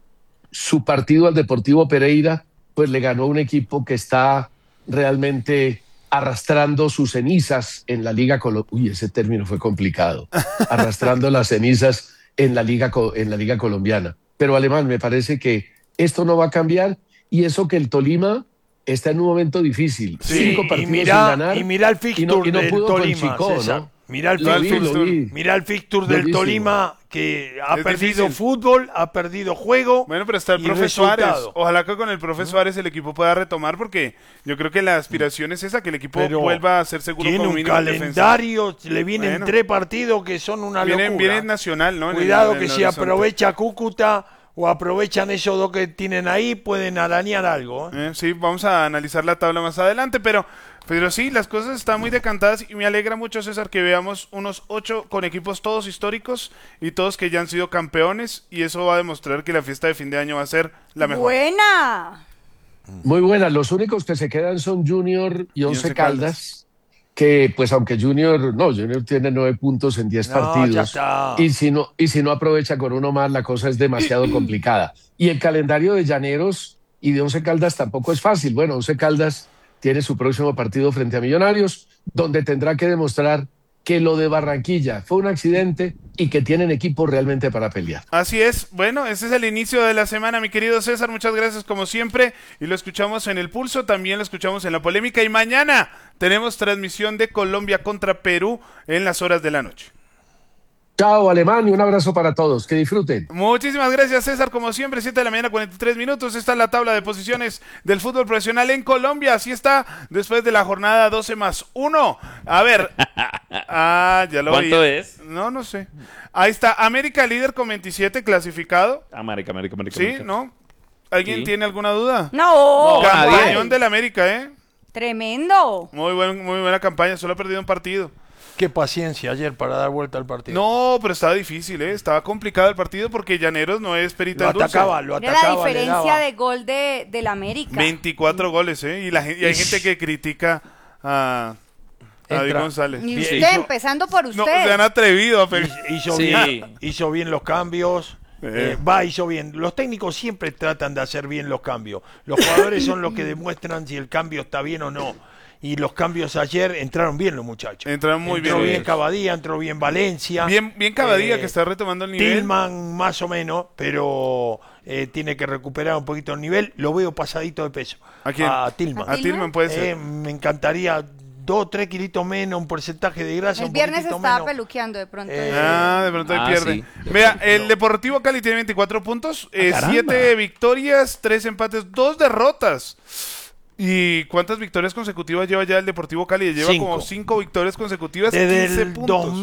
su partido al Deportivo Pereira, pues le ganó un equipo que está realmente arrastrando sus cenizas en la Liga Colombiana. Uy, ese término fue complicado. Arrastrando las cenizas en la Liga, en la Liga Colombiana. Pero, Alemán, me parece que esto no va a cambiar, y eso que el Tolima está en un momento difícil. Sí, Cinco partidos y mira, sin ganar. Y mira el fixture y no, y no del pudo Tolima, con Chico, César. ¿no? Mira el Lo vi, fixture, lo vi. mira el fixture del Buenísimo. Tolima, que ha Es perdido difícil. fútbol, ha perdido juego. Bueno, pero está el y profe Suárez. resultado. Ojalá que con el profe Suárez el equipo pueda retomar, porque yo creo que la aspiración es esa, que el equipo Pero vuelva a ser seguro tiene con un mínimo en defensa. calendario, le vienen Bueno. tres partidos que son una Viene, locura. viene Nacional, ¿no? En el- Cuidado en que el si horizonte. aprovecha Cúcuta o aprovechan esos dos que tienen ahí, pueden arañar algo. ¿eh? Eh, sí, vamos a analizar la tabla más adelante, pero, pero sí, las cosas están muy decantadas y me alegra mucho, César, que veamos unos ocho con equipos todos históricos y todos que ya han sido campeones, y eso va a demostrar que la fiesta de fin de año va a ser la mejor. Buena. Muy buena. Los únicos que se quedan son Junior y Once Once Caldas, Caldas. que pues aunque Junior, no, Junior tiene nueve puntos en diez No, ya partidos. está. Y si no, y si no aprovecha con uno más, la cosa es demasiado complicada. Y el calendario de Llaneros y de Once Caldas tampoco es fácil. Bueno, Once Caldas tiene su próximo partido frente a Millonarios, donde tendrá que demostrar que lo de Barranquilla fue un accidente y que tienen equipo realmente para pelear. Así es, bueno, ese es el inicio de la semana, mi querido César, muchas gracias como siempre, y lo escuchamos en El Pulso, también lo escuchamos en La Polémica, y mañana tenemos transmisión de Colombia contra Perú en las horas de la noche. Chao, Alemán, y un abrazo para todos. Que disfruten. Muchísimas gracias, César, como siempre, siete de la mañana, cuarenta y tres minutos, esta es la tabla de posiciones del fútbol profesional en Colombia, así está, después de la jornada doce más uno, a ver, ah, ya lo ¿Cuánto vi. es? No, no sé, ahí está, América líder con veintisiete, clasificado, América, América, América. ¿sí? América. ¿No? ¿Alguien Sí. tiene alguna duda? No. No, nadie. Campañón del América, ¿eh? Tremendo. Muy, buen, muy buena campaña, solo ha perdido un partido. Qué paciencia ayer para dar vuelta al partido. No, pero estaba difícil, ¿eh? Estaba complicado el partido porque Llaneros no es perita lo en dulce. atacaba, lo Mira atacaba. la le diferencia daba. de gol de, del América. veinticuatro goles, ¿eh? Y, la, gen- y hay gente que critica a, a David Entra. González. Y Bien, usted, hizo- empezando por usted. No, se han atrevido a pegar. Hizo, Sí. bien, hizo bien los cambios. Eh. eh, va, hizo bien. Los técnicos siempre tratan de hacer bien los cambios. Los jugadores son los que demuestran si el cambio está bien o no. Y los cambios ayer entraron bien los muchachos. Entraron muy entró bien. bien Cavadía, entró bien Valencia. Bien, bien Cavadía, Eh, que está retomando el nivel. Tillman más o menos, pero eh, tiene que recuperar un poquito el nivel. Lo veo pasadito de peso. ¿A quién? A Tillman. A Tillman puede ser. Eh, me encantaría dos o tres kilitos menos, un porcentaje de grasa. El un viernes poquitito estaba menos. peluqueando de pronto. Eh, Ah, de pronto ahí Ah, pierde. sí. Vea, el Deportivo Cali tiene veinticuatro puntos, eh, caramba. siete victorias, tres empates, dos derrotas. ¿Y cuántas victorias consecutivas lleva ya el Deportivo Cali? Lleva Cinco. como cinco victorias consecutivas, Desde quince el puntos. dos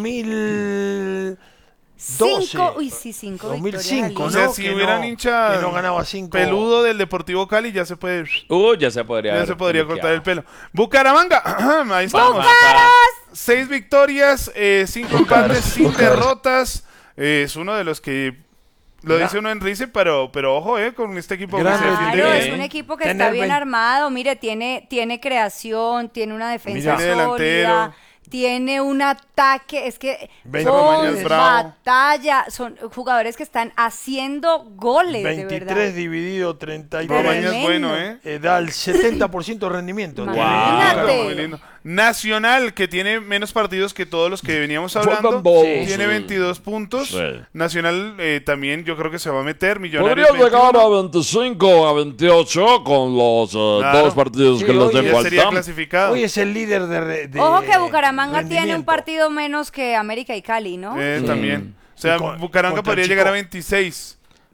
mil cinco, doce. uy, sí, cinco dos mil victorias cinco, al O hilo. sea, ¿no? si Que hubieran no- hincha que no ganaba cinco. peludo del Deportivo Cali, ya se puede, Uh, ya se podría ya haber se podría bloqueado. cortar el pelo. Bucaramanga, ahí estamos. Seis victorias, eh, cinco empates, sin derrotas. Eh, es uno de los que lo dice uno en Rice, pero, pero ojo, eh, con este equipo que se Grande. defiende Claro, bien. es un equipo que Tener está bien vein- armado. Mire, tiene, tiene creación, tiene una defensa Tiene sólida, delantero. tiene un ataque. Es que Veinte son Mañas Bravo. batalla, son jugadores que están haciendo goles, de veintitrés verdad. dividido treinta y Tremendo. tres. Romaña es bueno, ¿eh? Eh, da el setenta por ciento de rendimiento. Imagínate. Claro, muy lindo. Nacional, que tiene menos partidos que todos los que veníamos hablando, Faltan dos, tiene sí. veintidós puntos. Sí. Nacional eh, también yo creo que se va a meter. Millonarios Podría llegar veintiuno. a veinticinco, a veintiocho con los eh, Claro. dos partidos Sí, que les hoy den Ya sería falta. clasificado. Hoy es el líder de, re- de Ojo que Bucaramanga tiene un rendimiento. partido menos que América y Cali, ¿no? Eh, Sí. También. O sea, Y con- Bucaramanga contra podría el llegar a Chico. veintiséis.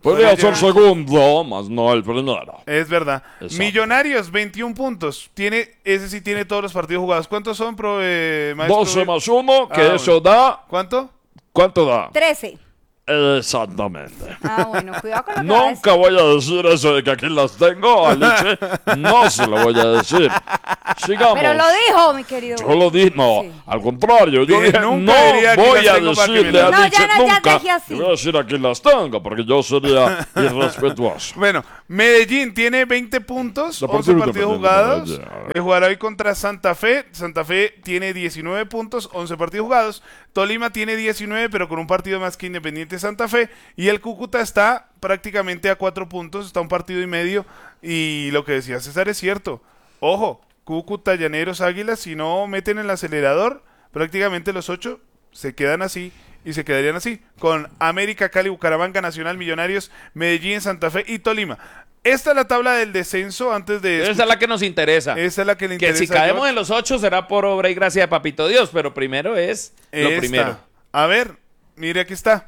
Podría ser segundo, más no el primero. Es verdad. Exacto. Millonarios, veintiún puntos. Tiene, ese sí tiene todos los partidos jugados. ¿Cuántos son, pro, eh, maestro? doce más uno, que Ah, eso bueno. da... ¿Cuánto? ¿Cuánto da? trece. Exactamente. Ah, bueno, cuidado con lo que va a decir. Nunca voy a decir eso de que aquí las tengo, Aliche. No se lo voy a decir. Sigamos. Pero lo dijo, mi querido. Yo lo dije, no, Sí. al contrario, yo Dije, dije, nunca no diría que voy las a tengo para que me decirle a las- No, Liche ya no, ya nunca. dejé así. Yo voy a decir aquí las tengo, porque yo sería irrespetuoso. Bueno, Medellín tiene veinte puntos, La once partida partidos de jugados. Medellín, a ver. Eh, jugará hoy contra Santa Fe. Santa Fe tiene diecinueve puntos, once partidos jugados. Tolima tiene diecinueve, pero con un partido más que Independiente Santa Fe. Y el Cúcuta está prácticamente a cuatro puntos, está un partido y medio. Y lo que decía César es cierto. Ojo, Cúcuta, Llaneros, Águilas, si no meten el acelerador, prácticamente los ocho se quedan así. Y se quedarían así, con América, Cali, Bucaramanga, Nacional, Millonarios, Medellín, Santa Fe y Tolima. Esta es la tabla del descenso antes de... Esa es la que nos interesa. Esa es la que le Que interesa. si caemos George. en los ocho será por obra y gracia de Papito Dios, pero primero es lo Esta. primero. A ver, mire, aquí está.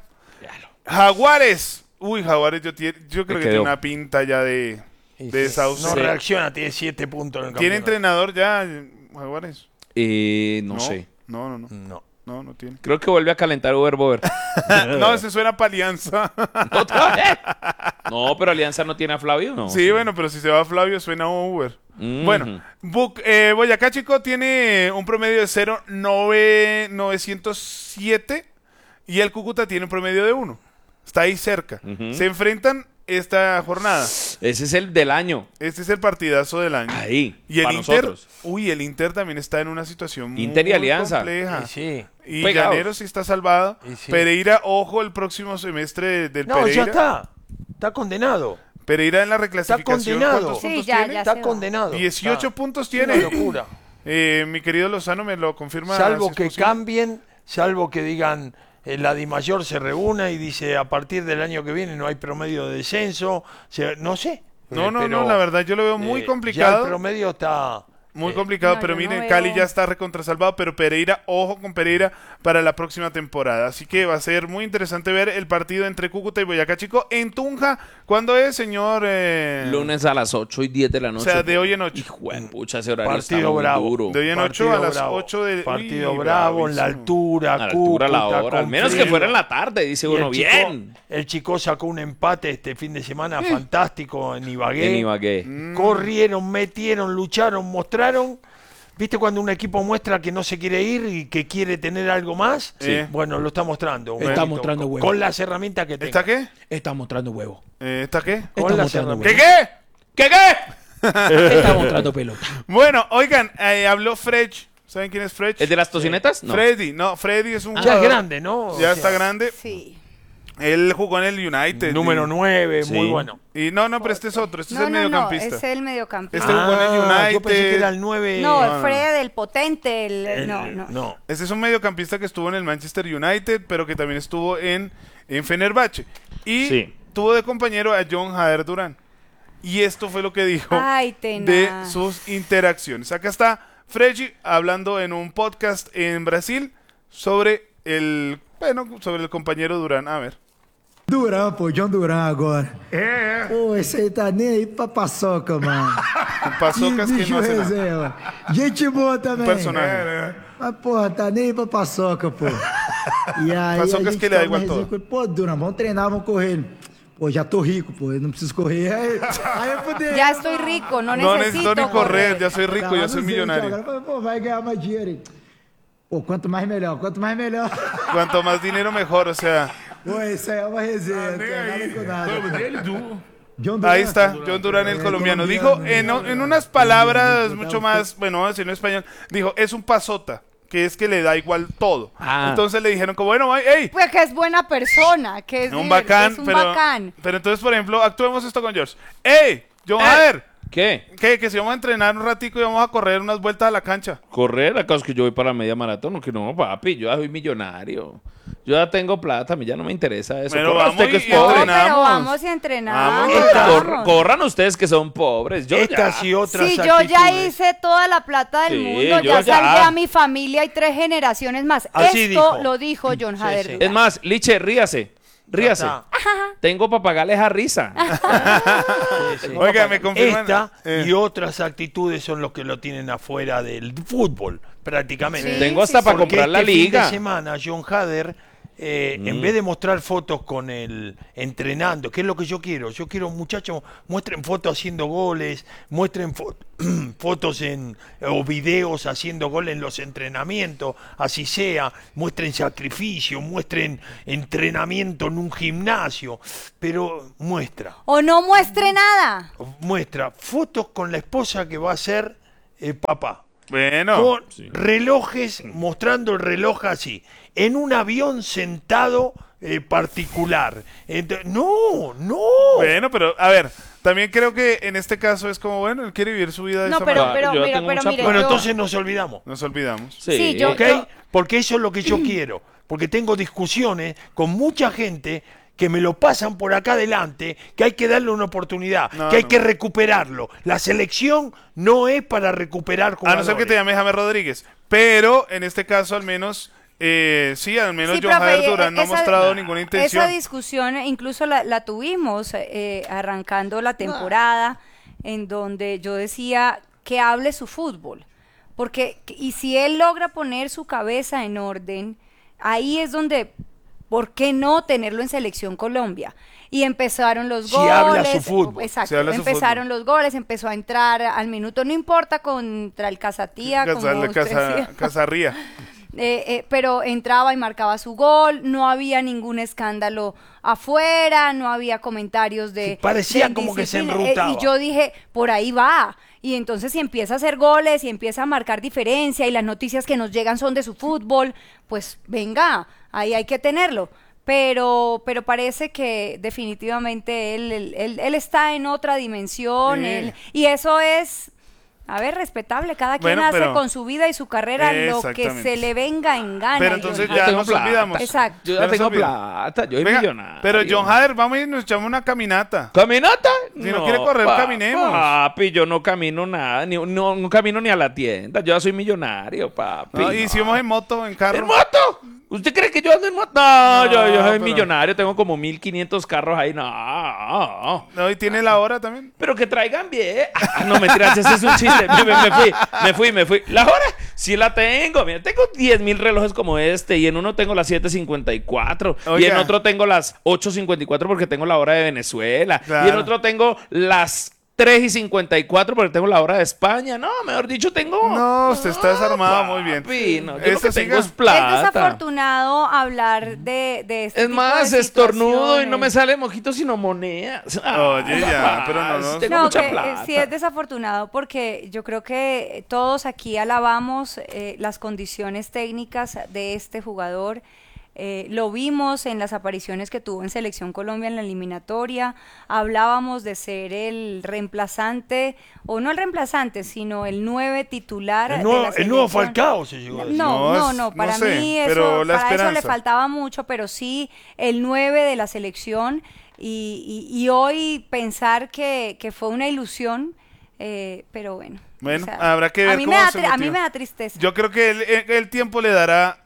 Jaguares. Uy, Jaguares, yo, tie- yo creo Me que quedó. tiene una pinta ya de, de desahucio. No reacciona, tiene siete puntos en el ¿Tiene campeonato. entrenador ya, Jaguares? Eh, no, sé. No, no, no. No. No, no tiene. Creo que vuelve a calentar Uber Bover. No, ese suena para Alianza. ¿Otra vez? No, pero Alianza no tiene a Flavio, ¿no? Sí, bueno, pero si se va Flavio suena a Uber. Mm. Bueno, Buc- eh, Boyacá Chico tiene un promedio de cero punto nueve novecientos siete y el Cúcuta tiene un promedio de uno. Está ahí cerca. Ujú. Se enfrentan esta jornada. Ese es el del año. Este es el partidazo del año. Ahí, Y el para Inter, nosotros. uy, el Inter también está en una situación Inter y muy Alianza. compleja. Sí, sí. Y Pegados. Llaneros sí está salvado. Y sí. Pereira, ojo, el próximo semestre del No, Pereira. ya está. Está condenado. Pereira en la reclasificación. condenado. ¿Cuántos Sí, puntos ya, tiene? ya Está se va. condenado. dieciocho Está. puntos Una tiene. locura. Eh, mi querido Lozano me lo confirma. Salvo si es que posible. cambien, salvo que digan eh, la DIMAYOR se reúna y dice a partir del año que viene no hay promedio de descenso, se- no sé. No, Eh, no, pero, no, la verdad yo lo veo muy eh, complicado. Ya el promedio está... Muy eh, complicado, no, pero yo no miren, veo- Cali ya está recontrasalvado, pero Pereira, ojo con Pereira para la próxima temporada. Así que va a ser muy interesante ver el partido entre Cúcuta y Boyacá Chico en Tunja. ¿Cuándo es, señor? Eh, Lunes a las ocho y diez de la O noche. sea, de hoy en ocho. Hijo de pucha, ese horario está Partido muy bravo. duro. De hoy en Partido ocho a las bravo. ocho de... Partido Uy, bravo, en la bravísimo. altura, A la altura, a la Cúcuta, hora. Al con menos que frío. fuera en la tarde, dice Y uno. el chico- Bien. El chico sacó un empate este fin de semana fantástico en Ibagué. En Ibagué. Mm. Corrieron, metieron, lucharon, mostraron. ¿Viste cuando un equipo muestra que no se quiere ir y que quiere tener algo más? Sí. Bueno, lo está mostrando. un Está poquito, mostrando con, huevo. con las herramientas que ¿Está tenga. qué? Está mostrando huevo. Eh, ¿Está qué? Con Está las mostrando herramientas. ¿Qué qué? ¿Qué qué? Está mostrando pelota. Bueno, oigan, eh, habló Fred. ¿Saben quién es Fred? ¿Es de las tocinetas? No. Freddy, no, Freddy es un Ya es jugador- grande, ¿no? Ya O está sea, grande. Sí. Él jugó en el United. Número y- nueve, Sí. muy bueno. Y no, no, pero este es otro. Este No, es el no, no, mediocampista. es el mediocampista. Este jugó en el Ah, yo United. pensé que era el nueve. No, no, no. Fred, el potente, el, el- no, no. no. Este es un mediocampista que estuvo en el Manchester United, pero que también estuvo en, en Fenerbahce. Y Sí. tuvo de compañero a John Jader Durán. Y esto fue lo que dijo Ay, tenaz. de sus interacciones. Acá está Freddy hablando en un podcast en Brasil sobre el, bueno, sobre el compañero Durán. A ver. Duran, pô, John Duran agora. É, é. Pô, esse aí tá nem aí pra paçoca, mano. Paçocas que bicho não hace nada. reserva. Gente boa também. Personagem. É, Mas, porra, tá nem aí pra paçoca, pô. E aí Paçocas a gente que ele é toma igual resenha todo. com ele. Pô, Duran, vamos treinar, vamos correr. Ele, Pô, já tô rico, pô, eu não preciso correr. Aí, aí eu poderia... Ya estoy rico, no, No necesito necesito ni correr, correr. ya soy rico, Tava yo soy no millonario. centro, agora, Pô, vai ganhar mais dinheiro. Ele, Pô, quanto mais melhor, quanto mais melhor. Cuanto más dinero mejor, o sea. Pô, isso aí é uma resenha, não tem nada com nada. John Duran. Ahí está, John Durán, el Eh, colombiano. Dijo en, en unas palabras mucho más, bueno, vamos a decirlo en español, dijo, es un pasota, que es que le da igual todo. Ah. Entonces le dijeron como, bueno, hey, Pues que es buena persona, que es, un diver- bacán, es un pero, bacán. pero entonces, por ejemplo, actuemos esto con George. Hey, John Jader, ¿Qué? ¿qué? Que si vamos a entrenar un ratico y vamos a correr unas vueltas a la cancha. ¿Correr? ¿Acaso que yo voy para la media maratón? No, que no, papi, yo ya soy millonario. Yo ya tengo plata, a mí ya no me interesa eso. Pero Corra vamos usted que y- es y pobre. No, pero entrenamos. vamos y entrenamos. Vamos, Cor- vamos. corran ustedes que son pobres. Yo Estas ya. y otras Sí, yo ya actitudes. hice toda la plata del Sí, mundo, yo ya ya. salvé a mi familia y tres generaciones más. Así Esto dijo. lo dijo John Sí, Jader sí. Durán. Es más, Liche, ríase. Ríase. está. Tengo para pagarles a risa. Sí, sí. Oiga, me confirman. Esta eh, y otras actitudes son los que lo tienen afuera del fútbol, prácticamente. Sí, Tengo hasta sí, para sí. comprar Porque la este liga. Fin de semana, John Hader, eh, Mm. en vez de mostrar fotos con el entrenando, que es lo que yo quiero, yo quiero, muchachos, muestren fotos haciendo goles, muestren fo- fotos en o videos haciendo goles en los entrenamientos, así sea, muestren sacrificio, muestren entrenamiento en un gimnasio, pero muestra. O no muestre nada. muestra fotos con la esposa que va a ser el papá. Bueno. Con relojes, mostrando el reloj así. En un avión sentado eh, particular. Ent- no, no. Bueno, pero a ver, también creo que en este caso es como, bueno, él quiere vivir su vida de No, esa pero, manera. pero, Yo mira, tengo pero mucha mire, Bueno, yo- entonces nos olvidamos. Nos olvidamos. Sí, Sí, yo- ¿Ok? Porque eso es lo que yo quiero. Porque tengo discusiones con mucha gente que me lo pasan por acá adelante, que hay que darle una oportunidad, No, que hay no. que recuperarlo. La selección no es para recuperar A no jugadores. ser que te llames James Rodríguez. Pero en este caso, al menos, eh, sí, al menos Sí, John profe, Jader Durán no ha esa- mostrado ninguna intención. Esa discusión incluso la, la tuvimos eh, arrancando la temporada, en donde yo decía que hable su fútbol. Porque, y si él logra poner su cabeza en orden, ahí es donde, ¿por qué no tenerlo en Selección Colombia? Y empezaron los Si goles. habla su fútbol. Exacto, Si habla su empezaron los goles, empezó a entrar al minuto, no importa contra el Casatía, como Casarle, usted casa, decía. Casarría. Eh, eh, pero entraba y marcaba su gol, no había ningún escándalo afuera, no había comentarios de... Sí, parecía de como que se indisciplina, enrutaba. eh, y yo dije, por ahí va. Y entonces si empieza a hacer goles y empieza a marcar diferencia y las noticias que nos llegan son de su fútbol, pues venga, ahí hay que tenerlo. Pero, pero parece que definitivamente él, él, él- él está en otra dimensión, Sí. él- y eso es... A ver, respetable, cada quien Bueno, hace pero- con su vida y su carrera lo que Exactamente. se le venga en gana. Pero y entonces yo- ya tengo nos plata. olvidamos. Exacto. Yo Ya ya nos tengo olvidamos. plata, yo soy Venga, millonario. pero John Hader, vamos y nos echamos una caminata. ¿Caminata? Si no quiere correr, caminemos. Papi, yo no camino nada, ni, no, no camino ni a la tienda. Yo ya soy millonario, papi. ¿No? Y si vamos en moto, en carro. ¿En moto? ¿Usted cree que yo ando en moto? No, No, yo, yo soy pero- millonario, tengo como mil quinientos carros ahí. No. No, y tiene la hora también. Pero que traigan bien. Ah, no, mentiras, ese es un chiste. Me, me- me fui, me fui, me fui. La hora sí la tengo. Mira, tengo diez mil relojes como este. Y en uno tengo las siete cincuenta y cuatro. Y Oiga. en otro tengo las ocho cincuenta y cuatro porque tengo la hora de Venezuela. Claro. Y en otro tengo las tres y cincuenta y cuatro porque tengo la hora de España. No, mejor dicho, tengo... No, usted está desarmado muy bien. Papi, no, yo lo Esta que tengo siga. es plata. Es desafortunado hablar de, de este Es tipo más, de estornudo y no me situaciones. sale mojito sino monedas. Oye, ya, pero no, no. Tengo No, mucha que, eh, plata. sí es desafortunado porque yo creo que todos aquí alabamos eh, las condiciones técnicas de este jugador. Eh, lo vimos en las apariciones que tuvo en Selección Colombia en la eliminatoria. Hablábamos de ser el reemplazante, o no el reemplazante, sino el nueve titular. El de nuevo, la el nuevo selección. Falcao se llegó a decir. No, No, no, es- no, no para sé, mí pero eso, la para eso le esperanza. faltaba mucho, pero sí el nueve de la selección y, y- y hoy pensar que, que fue una ilusión, eh, pero bueno. Bueno, o sea, habrá que a ver mí cómo me da se tri- A mí motiva. me da tristeza. Yo creo que el, el- el tiempo le dará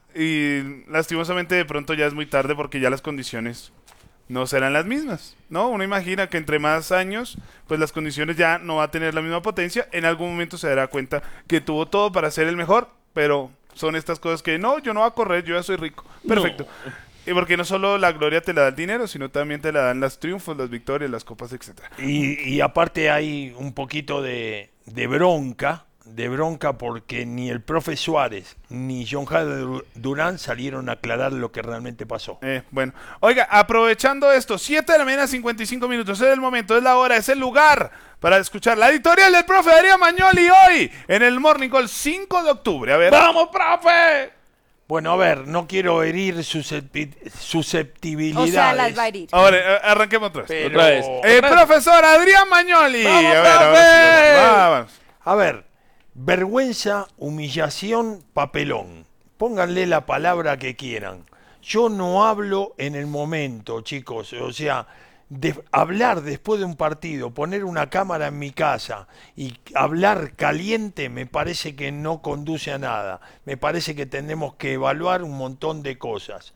y lastimosamente de pronto ya es muy tarde porque ya las condiciones no serán las mismas, ¿no? Uno imagina que entre más años, pues las condiciones ya no va a tener la misma potencia. En algún momento se dará cuenta que tuvo todo para ser el mejor, pero son estas cosas que no, yo no voy a correr, yo ya soy rico. Perfecto. Y porque no solo la gloria te la da el dinero, sino también te la dan los triunfos, las victorias, las copas, etcétera. Y, y aparte hay un poquito de, de bronca, de bronca porque ni el profe Suárez ni John Hader Durán salieron a aclarar lo que realmente pasó. Eh, bueno, oiga, aprovechando esto, siete de la mañana, cincuenta y cinco minutos, es el momento, es la hora, es el lugar para escuchar la editorial del profe Adrián Magnoli hoy en el Morning Call cinco de octubre. A ver. ¡Vamos, profe! Bueno, a ver, no quiero herir suscepti- susceptibilidades. O sea, las va a herir. Ahora, eh, arranquemos otra vez. Pero- Otra vez. El Otra vez. profesor Adrián Magnoli. ¡Vamos, a ver, ahora profe! sí, vamos. A ver, vergüenza, humillación, papelón. Pónganle la palabra que quieran. Yo no hablo en el momento, chicos. O sea, de hablar después de un partido, poner una cámara en mi casa y hablar caliente me parece que no conduce a nada. Me parece que tenemos que evaluar un montón de cosas.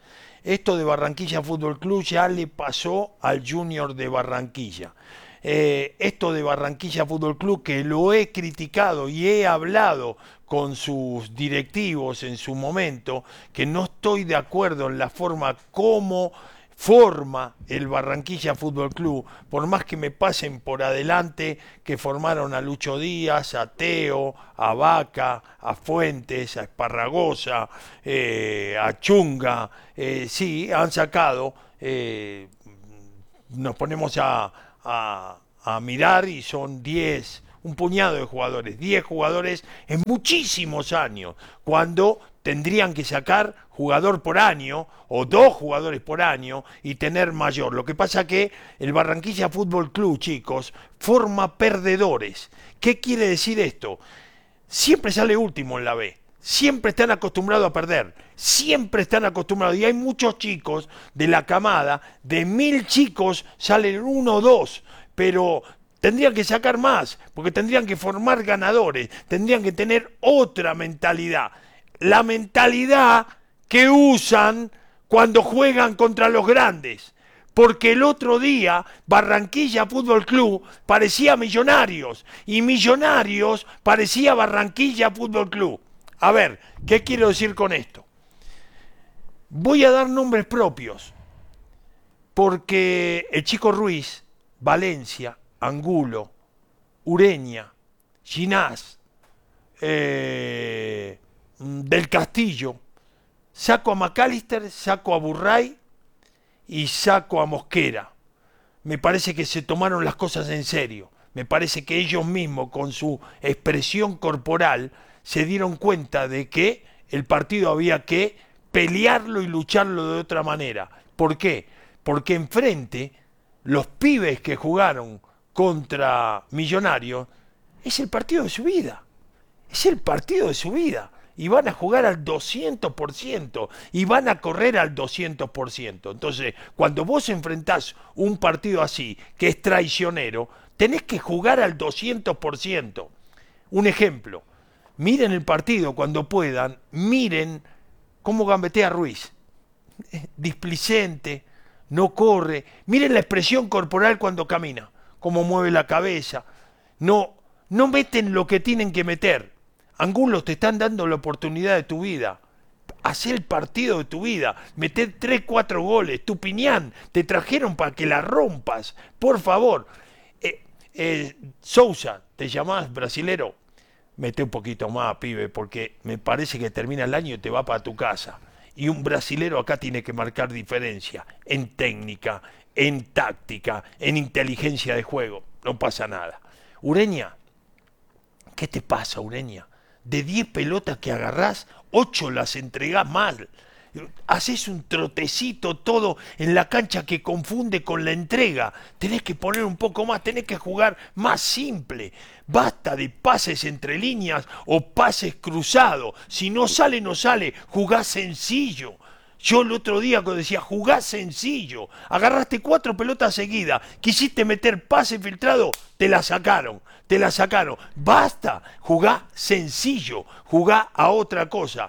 Esto de Barranquilla Fútbol Club ya le pasó al Junior de Barranquilla. Eh, esto de Barranquilla Fútbol Club, que lo he criticado y he hablado con sus directivos en su momento, que no estoy de acuerdo en la forma como forma el Barranquilla Fútbol Club, por más que me pasen por adelante que formaron a Lucho Díaz, a Teo, a Vaca, a Fuentes, a Esparragosa, eh, a Chunga, eh, sí, han sacado, eh, nos ponemos a, a, a mirar y son diez, un puñado de jugadores, diez jugadores en muchísimos años, cuando tendrían que sacar jugador por año o dos jugadores por año y tener mayor. Lo que pasa que el Barranquilla Fútbol Club, chicos, forma perdedores. ¿Qué quiere decir esto? Siempre sale último en la B. Siempre están acostumbrados a perder. Siempre están acostumbrados. Y hay muchos chicos de la camada, de mil chicos salen uno o dos, pero tendrían que sacar más, porque tendrían que formar ganadores, tendrían que tener otra mentalidad. La mentalidad que usan cuando juegan contra los grandes. Porque el otro día Barranquilla Fútbol Club parecía Millonarios y Millonarios parecía Barranquilla Fútbol Club. A ver, ¿qué quiero decir con esto? Voy a dar nombres propios. Porque el Chico Ruiz, Valencia, Angulo, Ureña, Ginás, eh... del Castillo, saco a McAllister, saco a Burray y saco a Mosquera. Me parece que se tomaron las cosas en serio. Me parece que ellos mismos, con su expresión corporal, se dieron cuenta de que el partido había que pelearlo y lucharlo de otra manera. ¿Por qué? Porque enfrente, los pibes que jugaron contra Millonarios, es el partido de su vida. Es el partido de su vida. Y van a jugar al doscientos por ciento y van a correr al doscientos por ciento. Entonces, cuando vos enfrentás un partido así, que es traicionero, tenés que jugar al doscientos por ciento. Un ejemplo, miren el partido cuando puedan, miren cómo gambetea Ruiz. Displicente, no corre. Miren la expresión corporal cuando camina, cómo mueve la cabeza. No, no meten lo que tienen que meter. Angulo, te están dando la oportunidad de tu vida. Hacé el partido de tu vida. Meté tres, cuatro goles. Tupiñán, te trajeron para que la rompas. Por favor. Eh, eh, Sousa, ¿te llamás brasilero? Mete un poquito más, pibe, porque me parece que termina el año y te va para tu casa. Y un brasilero acá tiene que marcar diferencia. En técnica, en táctica, en inteligencia de juego. No pasa nada. Ureña, ¿qué te pasa, Ureña? De diez pelotas que agarrás, ocho las entregás mal. Haces un trotecito todo en la cancha que confunde con la entrega. Tenés que poner un poco más, tenés que jugar más simple. Basta de pases entre líneas o pases cruzados. Si no sale, no sale. Jugá sencillo. Yo el otro día cuando decía, jugá sencillo, agarraste cuatro pelotas seguidas, quisiste meter pase filtrado, te la sacaron, te la sacaron. Basta, jugá sencillo, jugá a otra cosa.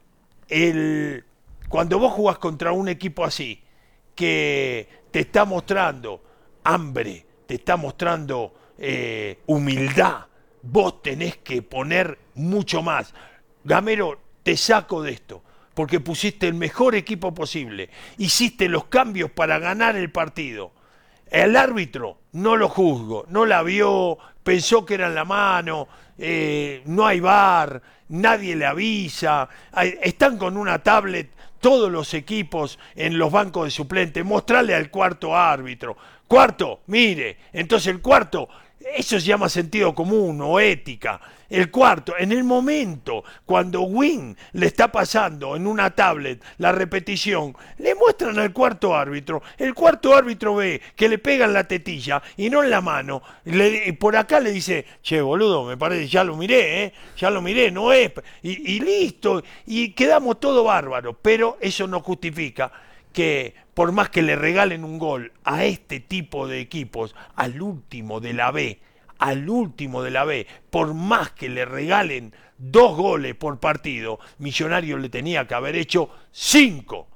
El, cuando vos jugás contra un equipo así, que te está mostrando hambre, te está mostrando eh, humildad, vos tenés que poner mucho más. Gamero, te saco de esto. Porque pusiste el mejor equipo posible, hiciste los cambios para ganar el partido. El árbitro no lo juzgo, no la vio, pensó que era en la mano, eh, no hay V A R, nadie le avisa, hay, están con una tablet todos los equipos en los bancos de suplentes, mostrarle al cuarto árbitro. Cuarto, mire, entonces el cuarto, eso se llama sentido común o ética. El cuarto, en el momento cuando Win le está pasando en una tablet la repetición, le muestran al cuarto árbitro. El cuarto árbitro ve que le pegan la tetilla y no en la mano. Le, por acá le dice, che, boludo, me parece, ya lo miré, ¿eh? Ya lo miré, no es. Y, y listo, y quedamos todo bárbaro. Pero eso no justifica que por más que le regalen un gol a este tipo de equipos, al último de la B, al último de la B, por más que le regalen dos goles por partido, Millonarios le tenía que haber hecho cinco.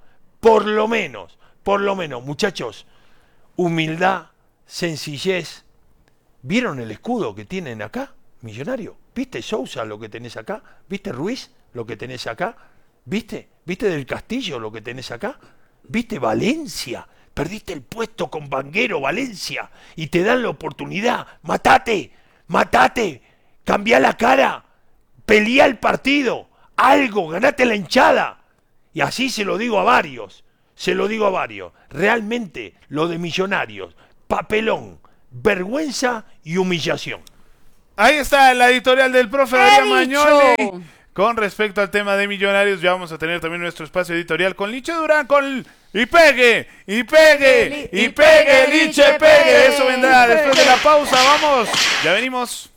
Por lo menos, por lo menos, muchachos, humildad, sencillez. ¿Vieron el escudo que tienen acá, Millonario? ¿Viste Sousa lo que tenés acá? ¿Viste Ruiz lo que tenés acá? ¿Viste? ¿Viste Del Castillo lo que tenés acá? ¿Viste Valencia? Perdiste el puesto con Vanguero, Valencia, y te dan la oportunidad. ¡Matate! ¡Matate! ¡Cambiá la cara! ¡Peleá el partido! ¡Algo! ¡Ganate la hinchada! Y así se lo digo a varios. Se lo digo a varios. Realmente, lo de Millonarios, papelón, vergüenza y humillación. Ahí está la editorial del profe Adrián Magnoli. Con respecto al tema de Millonarios, ya vamos a tener también nuestro espacio editorial con Liche Durán, con y pegue, y pegue, y pegue, Liche, pegue. Eso vendrá después de la pausa. Vamos, ya venimos.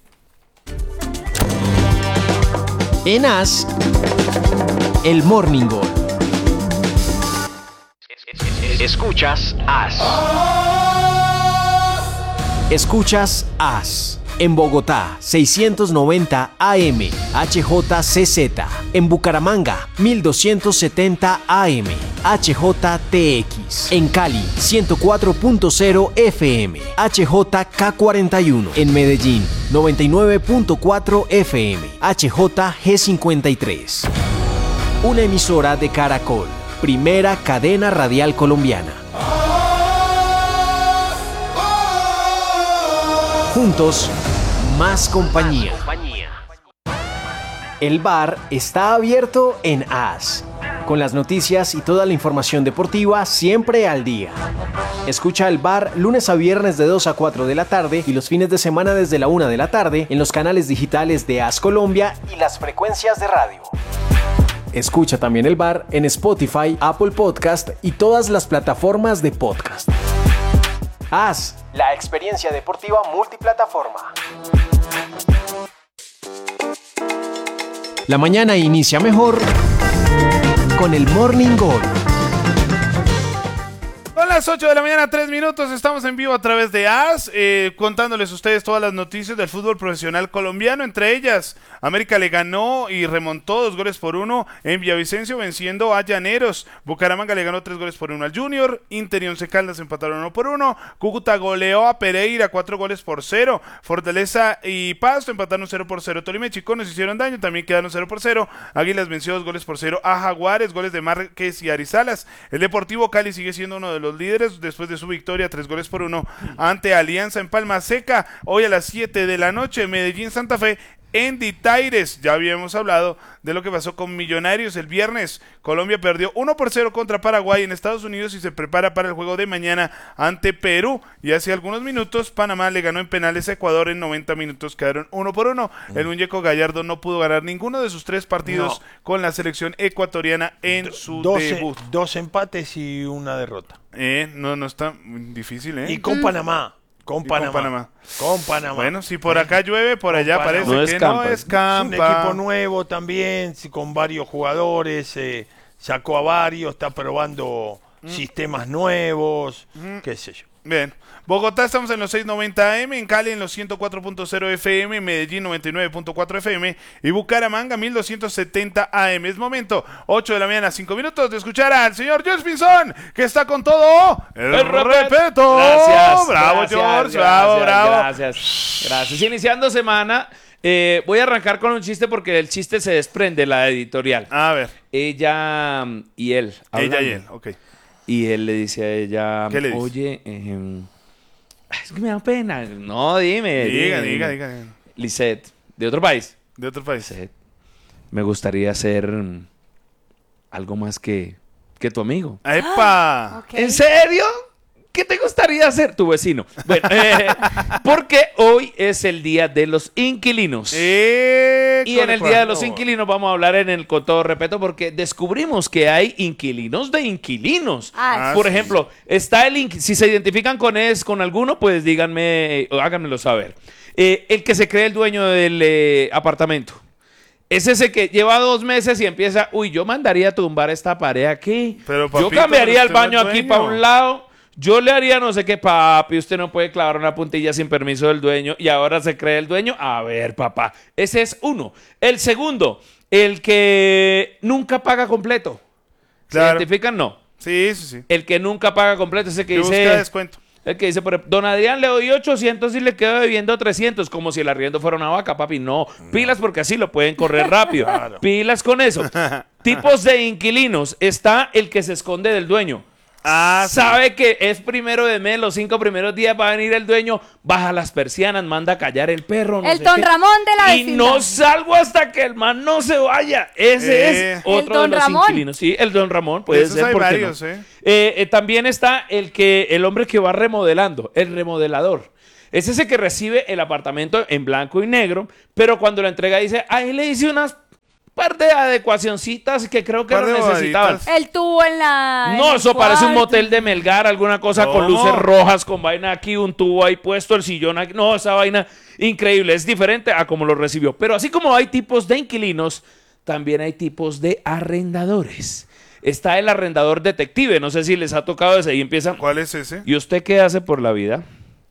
En As, el Morning Gol. Escuchas As. Escuchas As. En Bogotá, seiscientos noventa A M, H J C Z. En Bucaramanga, mil doscientos setenta A M, H J T X. En Cali, ciento cuatro punto cero F M, H J K cuarenta y uno. En Medellín, noventa y nueve punto cuatro F M, H J G cincuenta y tres. Una emisora de Caracol, primera cadena radial colombiana. Juntos, más compañía. El bar está abierto en As, con las noticias y toda la información deportiva siempre al día. Escucha el bar lunes a viernes de dos a cuatro de la tarde y los fines de semana desde la una de la tarde en los canales digitales de As Colombia y las frecuencias de radio. Escucha también el bar en Spotify, Apple Podcast y todas las plataformas de podcast. As, la experiencia deportiva multiplataforma. La mañana inicia mejor con el Morning Gol. Son las ocho de la mañana, tres minutos, estamos en vivo a través de As, eh, contándoles a ustedes todas las noticias del fútbol profesional colombiano, entre ellas, América le ganó y remontó dos goles por uno en Villavicencio, venciendo a Llaneros. Bucaramanga le ganó tres goles por uno al Junior, Inter y Once Caldas empataron uno por uno, Cúcuta goleó a Pereira cuatro goles por cero, Fortaleza y Pasto empataron cero por cero, Tolima y Chicó nos hicieron daño, también quedaron cero por cero, Águilas venció dos goles por cero a Jaguares, goles de Márquez y Arizalas. El Deportivo Cali sigue siendo uno de los líderes después de su victoria, tres goles por uno ante Alianza en Palma Seca. Hoy a las siete de la noche, Medellín Santa Fe en Ditaires. Ya habíamos hablado de lo que pasó con Millonarios el viernes. Colombia perdió uno por cero contra Paraguay en Estados Unidos y se prepara para el juego de mañana ante Perú. Y hace algunos minutos Panamá le ganó en penales a Ecuador, en noventa minutos quedaron uno por uno. El Muñeco Gallardo no pudo ganar ninguno de sus tres partidos no. con la selección ecuatoriana en su doce, debut. Dos empates y una derrota. Eh, no, no está difícil, ¿eh? Y con Panamá. Con Panamá. con Panamá. Con Panamá. Bueno, si por acá llueve, por allá con parece no que es no es Campa. Es un equipo nuevo también, con varios jugadores, eh, sacó a varios, está probando mm. sistemas nuevos, mm. qué sé yo. Bien. Bogotá estamos en los seiscientos noventa A M, en Cali en los ciento cuatro punto cero F M, Medellín noventa y nueve punto cuatro F M y Bucaramanga mil doscientos setenta A M. Es momento, ocho de la mañana, cinco minutos, de escuchar al señor George Pinzón, que está con todo el, el respeto. Gracias. Bravo, gracias, George, gracias, bravo, bravo. Gracias, gracias. Iniciando semana, eh, voy a arrancar con un chiste porque el chiste se desprende de la editorial. A ver. Ella y él. Hablando. Ella y él, ok. Y él le dice a ella, ¿qué le dice? Oye, eh, es que me da pena. No, dime. Diga, dime. diga, diga. Lisette, de otro país. De otro país. Lisette, me gustaría ser algo más que, que tu amigo. ¡Epa! Okay. ¿En serio? ¿Qué te gustaría hacer tu vecino? Bueno, eh, porque hoy es el día de los inquilinos. Eh, y en el día de los inquilinos vamos a hablar en el con todo respeto porque descubrimos que hay inquilinos de inquilinos. Ah, Por sí. ejemplo, está el inqu- si se identifican con es con alguno, pues díganme o háganmelo saber. Eh, el que se cree el dueño del eh, apartamento. Es ese que lleva dos meses y empieza, uy, yo mandaría a tumbar esta pared aquí. Pero, papito, yo cambiaría el pero usted no baño es aquí dueño. para un lado. Yo le haría no sé qué, papi, usted no puede clavar una puntilla sin permiso del dueño y ahora se cree el dueño. A ver, papá, ese es uno. El segundo, el que nunca paga completo. ¿Se Claro. identifican? No. Sí, Sí, sí, sí. El que nunca paga completo, ese que, Que dice... busca descuento. El que dice, por ejemplo, don Adrián, le doy ochocientos y le quedo debiendo trescientos, como si el arriendo fuera una vaca, papi. No, pilas porque así lo pueden correr rápido. Claro. Pilas con eso. Tipos de inquilinos. Está el que se esconde del dueño. Ah, Sabe sí. que es primero de mes, los cinco primeros días va a venir el dueño, baja las persianas, manda a callar el perro. No el sé Don qué, Ramón de la y vecindad. no salgo hasta que el man no se vaya. Ese Eh. es otro El Don de los Ramón. inquilinos. Sí, el Don Ramón puede De esos ser. hay ¿por qué varios, no? ¿eh? Eh, eh, también está el que el hombre que va remodelando, el remodelador. Es ese que recibe el apartamento en blanco y negro, pero cuando lo entrega dice, ahí le hice unas par de adecuacioncitas que creo que Par lo de necesitaban. bobaditas. El tubo en la... en No, el eso parece un cuarto. motel de Melgar, alguna cosa con ¿Cómo? luces rojas, con vaina aquí, un tubo ahí puesto, el sillón aquí. No, esa vaina increíble, es diferente a como lo recibió. Pero así como hay tipos de inquilinos, también hay tipos de arrendadores. Está el arrendador detective, no sé si les ha tocado ese, y empiezan... ¿Cuál es ese? ¿Y usted qué hace por la vida?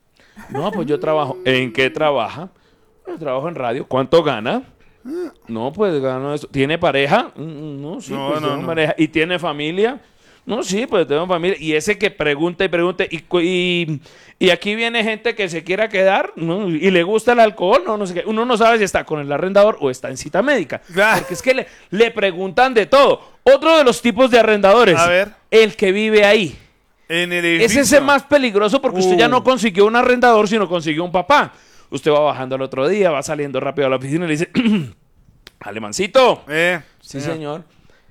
No, pues yo trabajo. ¿En qué trabaja? Yo trabajo en radio. ¿Cuánto gana? No, pues gano eso. ¿Tiene pareja? Mm, No, sí, No, pues no, tengo no. pareja. ¿Y tiene familia? No, sí, pues tengo familia. Y ese que pregunta y pregunta, y, cu- y, y aquí viene gente que se quiera quedar, ¿no? Y le gusta el alcohol, no, no sé qué. Uno no sabe si está con el arrendador o está en cita médica. Porque es que le, le preguntan de todo. Otro de los tipos de arrendadores, A ver. el que vive ahí. En el Es edificio. ese más peligroso porque usted ya Uh. no consiguió un arrendador, sino consiguió un papá. Usted va bajando al otro día, va saliendo rápido a la oficina y le dice, Alemancito. Eh, Sí, señor.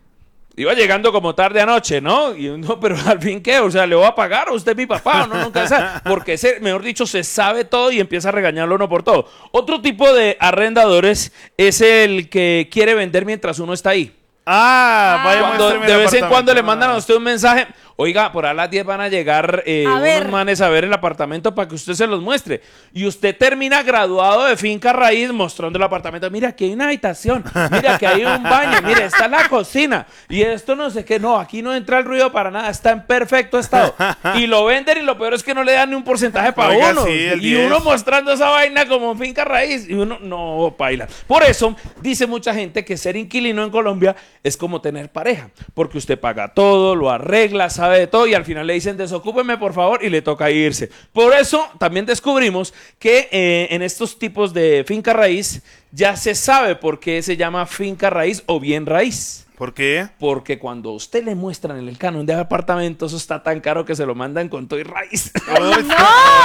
Iba llegando como tarde anoche, ¿no? Y uno, pero al fin, ¿qué? O sea, ¿le voy a pagar? ¿O usted es mi papá? ¿O no? Nunca sabe. Porque ese, mejor dicho, se sabe todo y empieza a regañarlo uno por todo. Otro tipo de arrendadores es el que quiere vender mientras uno está ahí. Ah, vaya, Cuando muéstreme de el vez en cuando le apartamento. mandan a usted un mensaje, oiga, por a las diez van a llegar eh, A unos ver. manes a ver el apartamento para que usted se los muestre. Y usted termina graduado de finca raíz mostrando el apartamento. Mira, aquí hay una habitación, mira, aquí hay un baño, mira, está la cocina. Y esto no sé qué, no, aquí no entra el ruido para nada, está en perfecto estado. Y lo venden y lo peor es que no le dan ni un porcentaje para Oiga, uno. sí, el y diez. uno mostrando esa vaina como finca raíz. Y uno, no, paila. Por eso, dice mucha gente que ser inquilino en Colombia es como tener pareja, porque usted paga todo, lo arregla, sabe de todo y al final le dicen desocúpeme por favor y le toca irse. Por eso también descubrimos que eh, en estos tipos de finca raíz ya se sabe por qué se llama finca raíz o bien raíz. ¿Por qué? Porque cuando a usted le muestran en el canon de apartamento, eso está tan caro que se lo mandan con todo y raíz. Oye. Con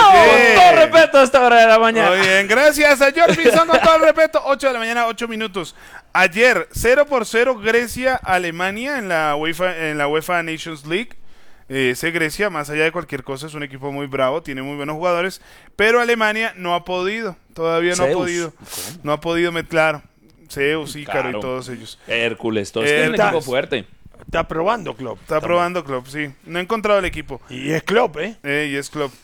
todo respeto a esta hora de la mañana. Muy bien, gracias a George Pinzón con todo el respeto. ocho de la mañana, ocho minutos. Ayer, cero por cero Grecia-Alemania en la UEFA, en la UEFA Nations League. Eh, ese Grecia, más allá de cualquier cosa, es un equipo muy bravo, tiene muy buenos jugadores, pero Alemania no ha podido, todavía no Zeus. ha podido. No ha podido, met- claro. Zeus, Ícaro Claro. y todos ellos. Hércules, todo Eh, esto es un está- equipo fuerte. Está probando Klopp. Está probando Klopp, sí. No he encontrado el equipo. Y es Klopp, ¿eh? Eh, y es Klopp.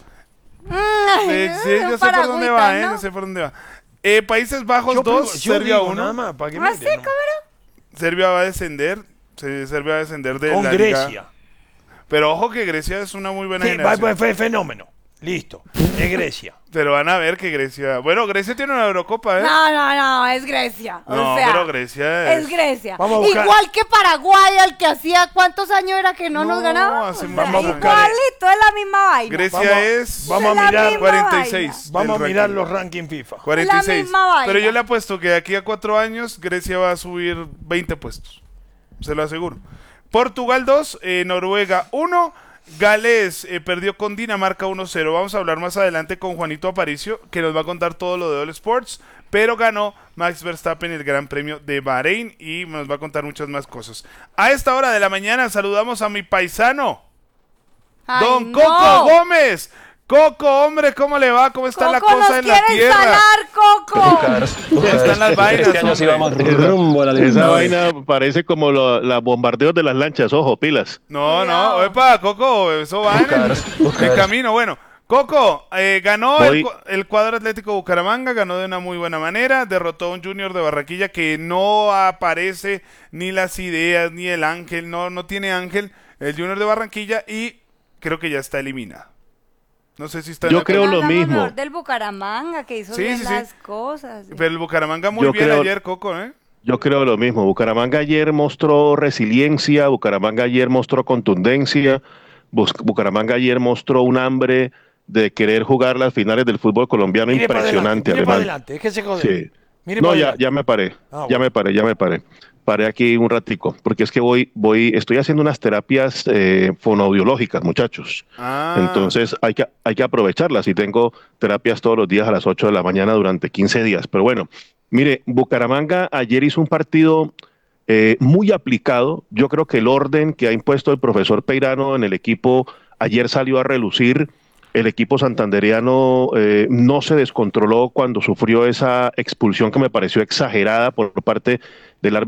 Ay, Eh, sí, yo sé por paragüita, dónde va, ¿eh? ¿no? Yo sé por dónde va. Eh, Países Bajos Yo dos, pregun- yo Serbia digo uno. nada más, para que ¿Ah, miren, sí, ¿no? cabrón? Serbia va a descender. Sí, Serbia va a descender de Con la Grecia. Liga. Pero ojo que Grecia es una muy buena Sí, va, generación. fue fenómeno. Listo. Es Grecia. Pero van a ver que Grecia... Bueno, Grecia tiene una Eurocopa, ¿eh? No, no, no, es Grecia. O No, sea, pero Grecia es... es Grecia. Vamos a buscar- Igual que Paraguay, al que hacía cuántos años era que no, No, nos ganaba. hace O sea, muchos años. igualito, es la misma vaina. Grecia Vamos- es... vamos a Es la mirar misma cuarenta y seis. vaina. Vamos a del mirar ranking. los rankings FIFA. cuarenta y La seis. misma vaina. Pero yo le apuesto que de aquí a cuatro años Grecia va a subir veinte puestos. Se lo aseguro. Portugal dos, eh, Noruega uno, Gales eh, perdió con Dinamarca uno cero. Vamos a hablar más adelante con Juanito Aparicio, que nos va a contar todo lo de All Sports. Pero ganó Max Verstappen el Gran Premio de Bahrein y nos va a contar muchas más cosas. A esta hora de la mañana saludamos a mi paisano, Ay, Don no. Coco Gómez. Coco, hombre, ¿cómo le va? ¿Cómo está Coco la cosa nos en la quiere tierra? instalar, Coco. ¿Cómo están las vainas, hombre? rumbo a la Esa vaina parece como los bombardeos de las lanchas, ojo, pilas. No, no, epa, Coco, eso va en el, en camino. Bueno, Coco, eh, ganó el, Hoy- cua- el cuadro Atlético Bucaramanga, ganó de una muy buena manera, derrotó a un Junior de Barranquilla que no aparece ni las ideas, ni el ángel, no, no tiene ángel, el Junior de Barranquilla, y creo que ya está eliminado. No sé si está Yo creo lo Hablamos mismo. mejor del Bucaramanga, que hizo Sí, bien sí, sí. las cosas. Pero el Bucaramanga muy Yo bien creo- ayer, Coco, ¿eh? Yo creo lo mismo. Bucaramanga ayer mostró resiliencia, Bucaramanga ayer mostró contundencia, Bus- Bucaramanga ayer mostró un hambre de querer jugar las finales del fútbol colombiano Mire para impresionante. adelante, mire para Alemán. adelante, déjese joder. Sí. Mire No, para ya, adelante. ya me paré, Ah, ya bueno. me paré, ya me paré. Paré aquí un ratico, porque es que voy, voy, estoy haciendo unas terapias eh, fonoaudiológicas, muchachos. Ah, Entonces hay que, hay que aprovecharlas y tengo terapias todos los días a las ocho de la mañana durante quince días. Pero bueno, mire, Bucaramanga ayer hizo un partido eh, muy aplicado. Yo creo que el orden que ha impuesto el profesor Peirano en el equipo ayer salió a relucir. El equipo santandereano eh, no se descontroló cuando sufrió esa expulsión que me pareció exagerada por parte del árbitro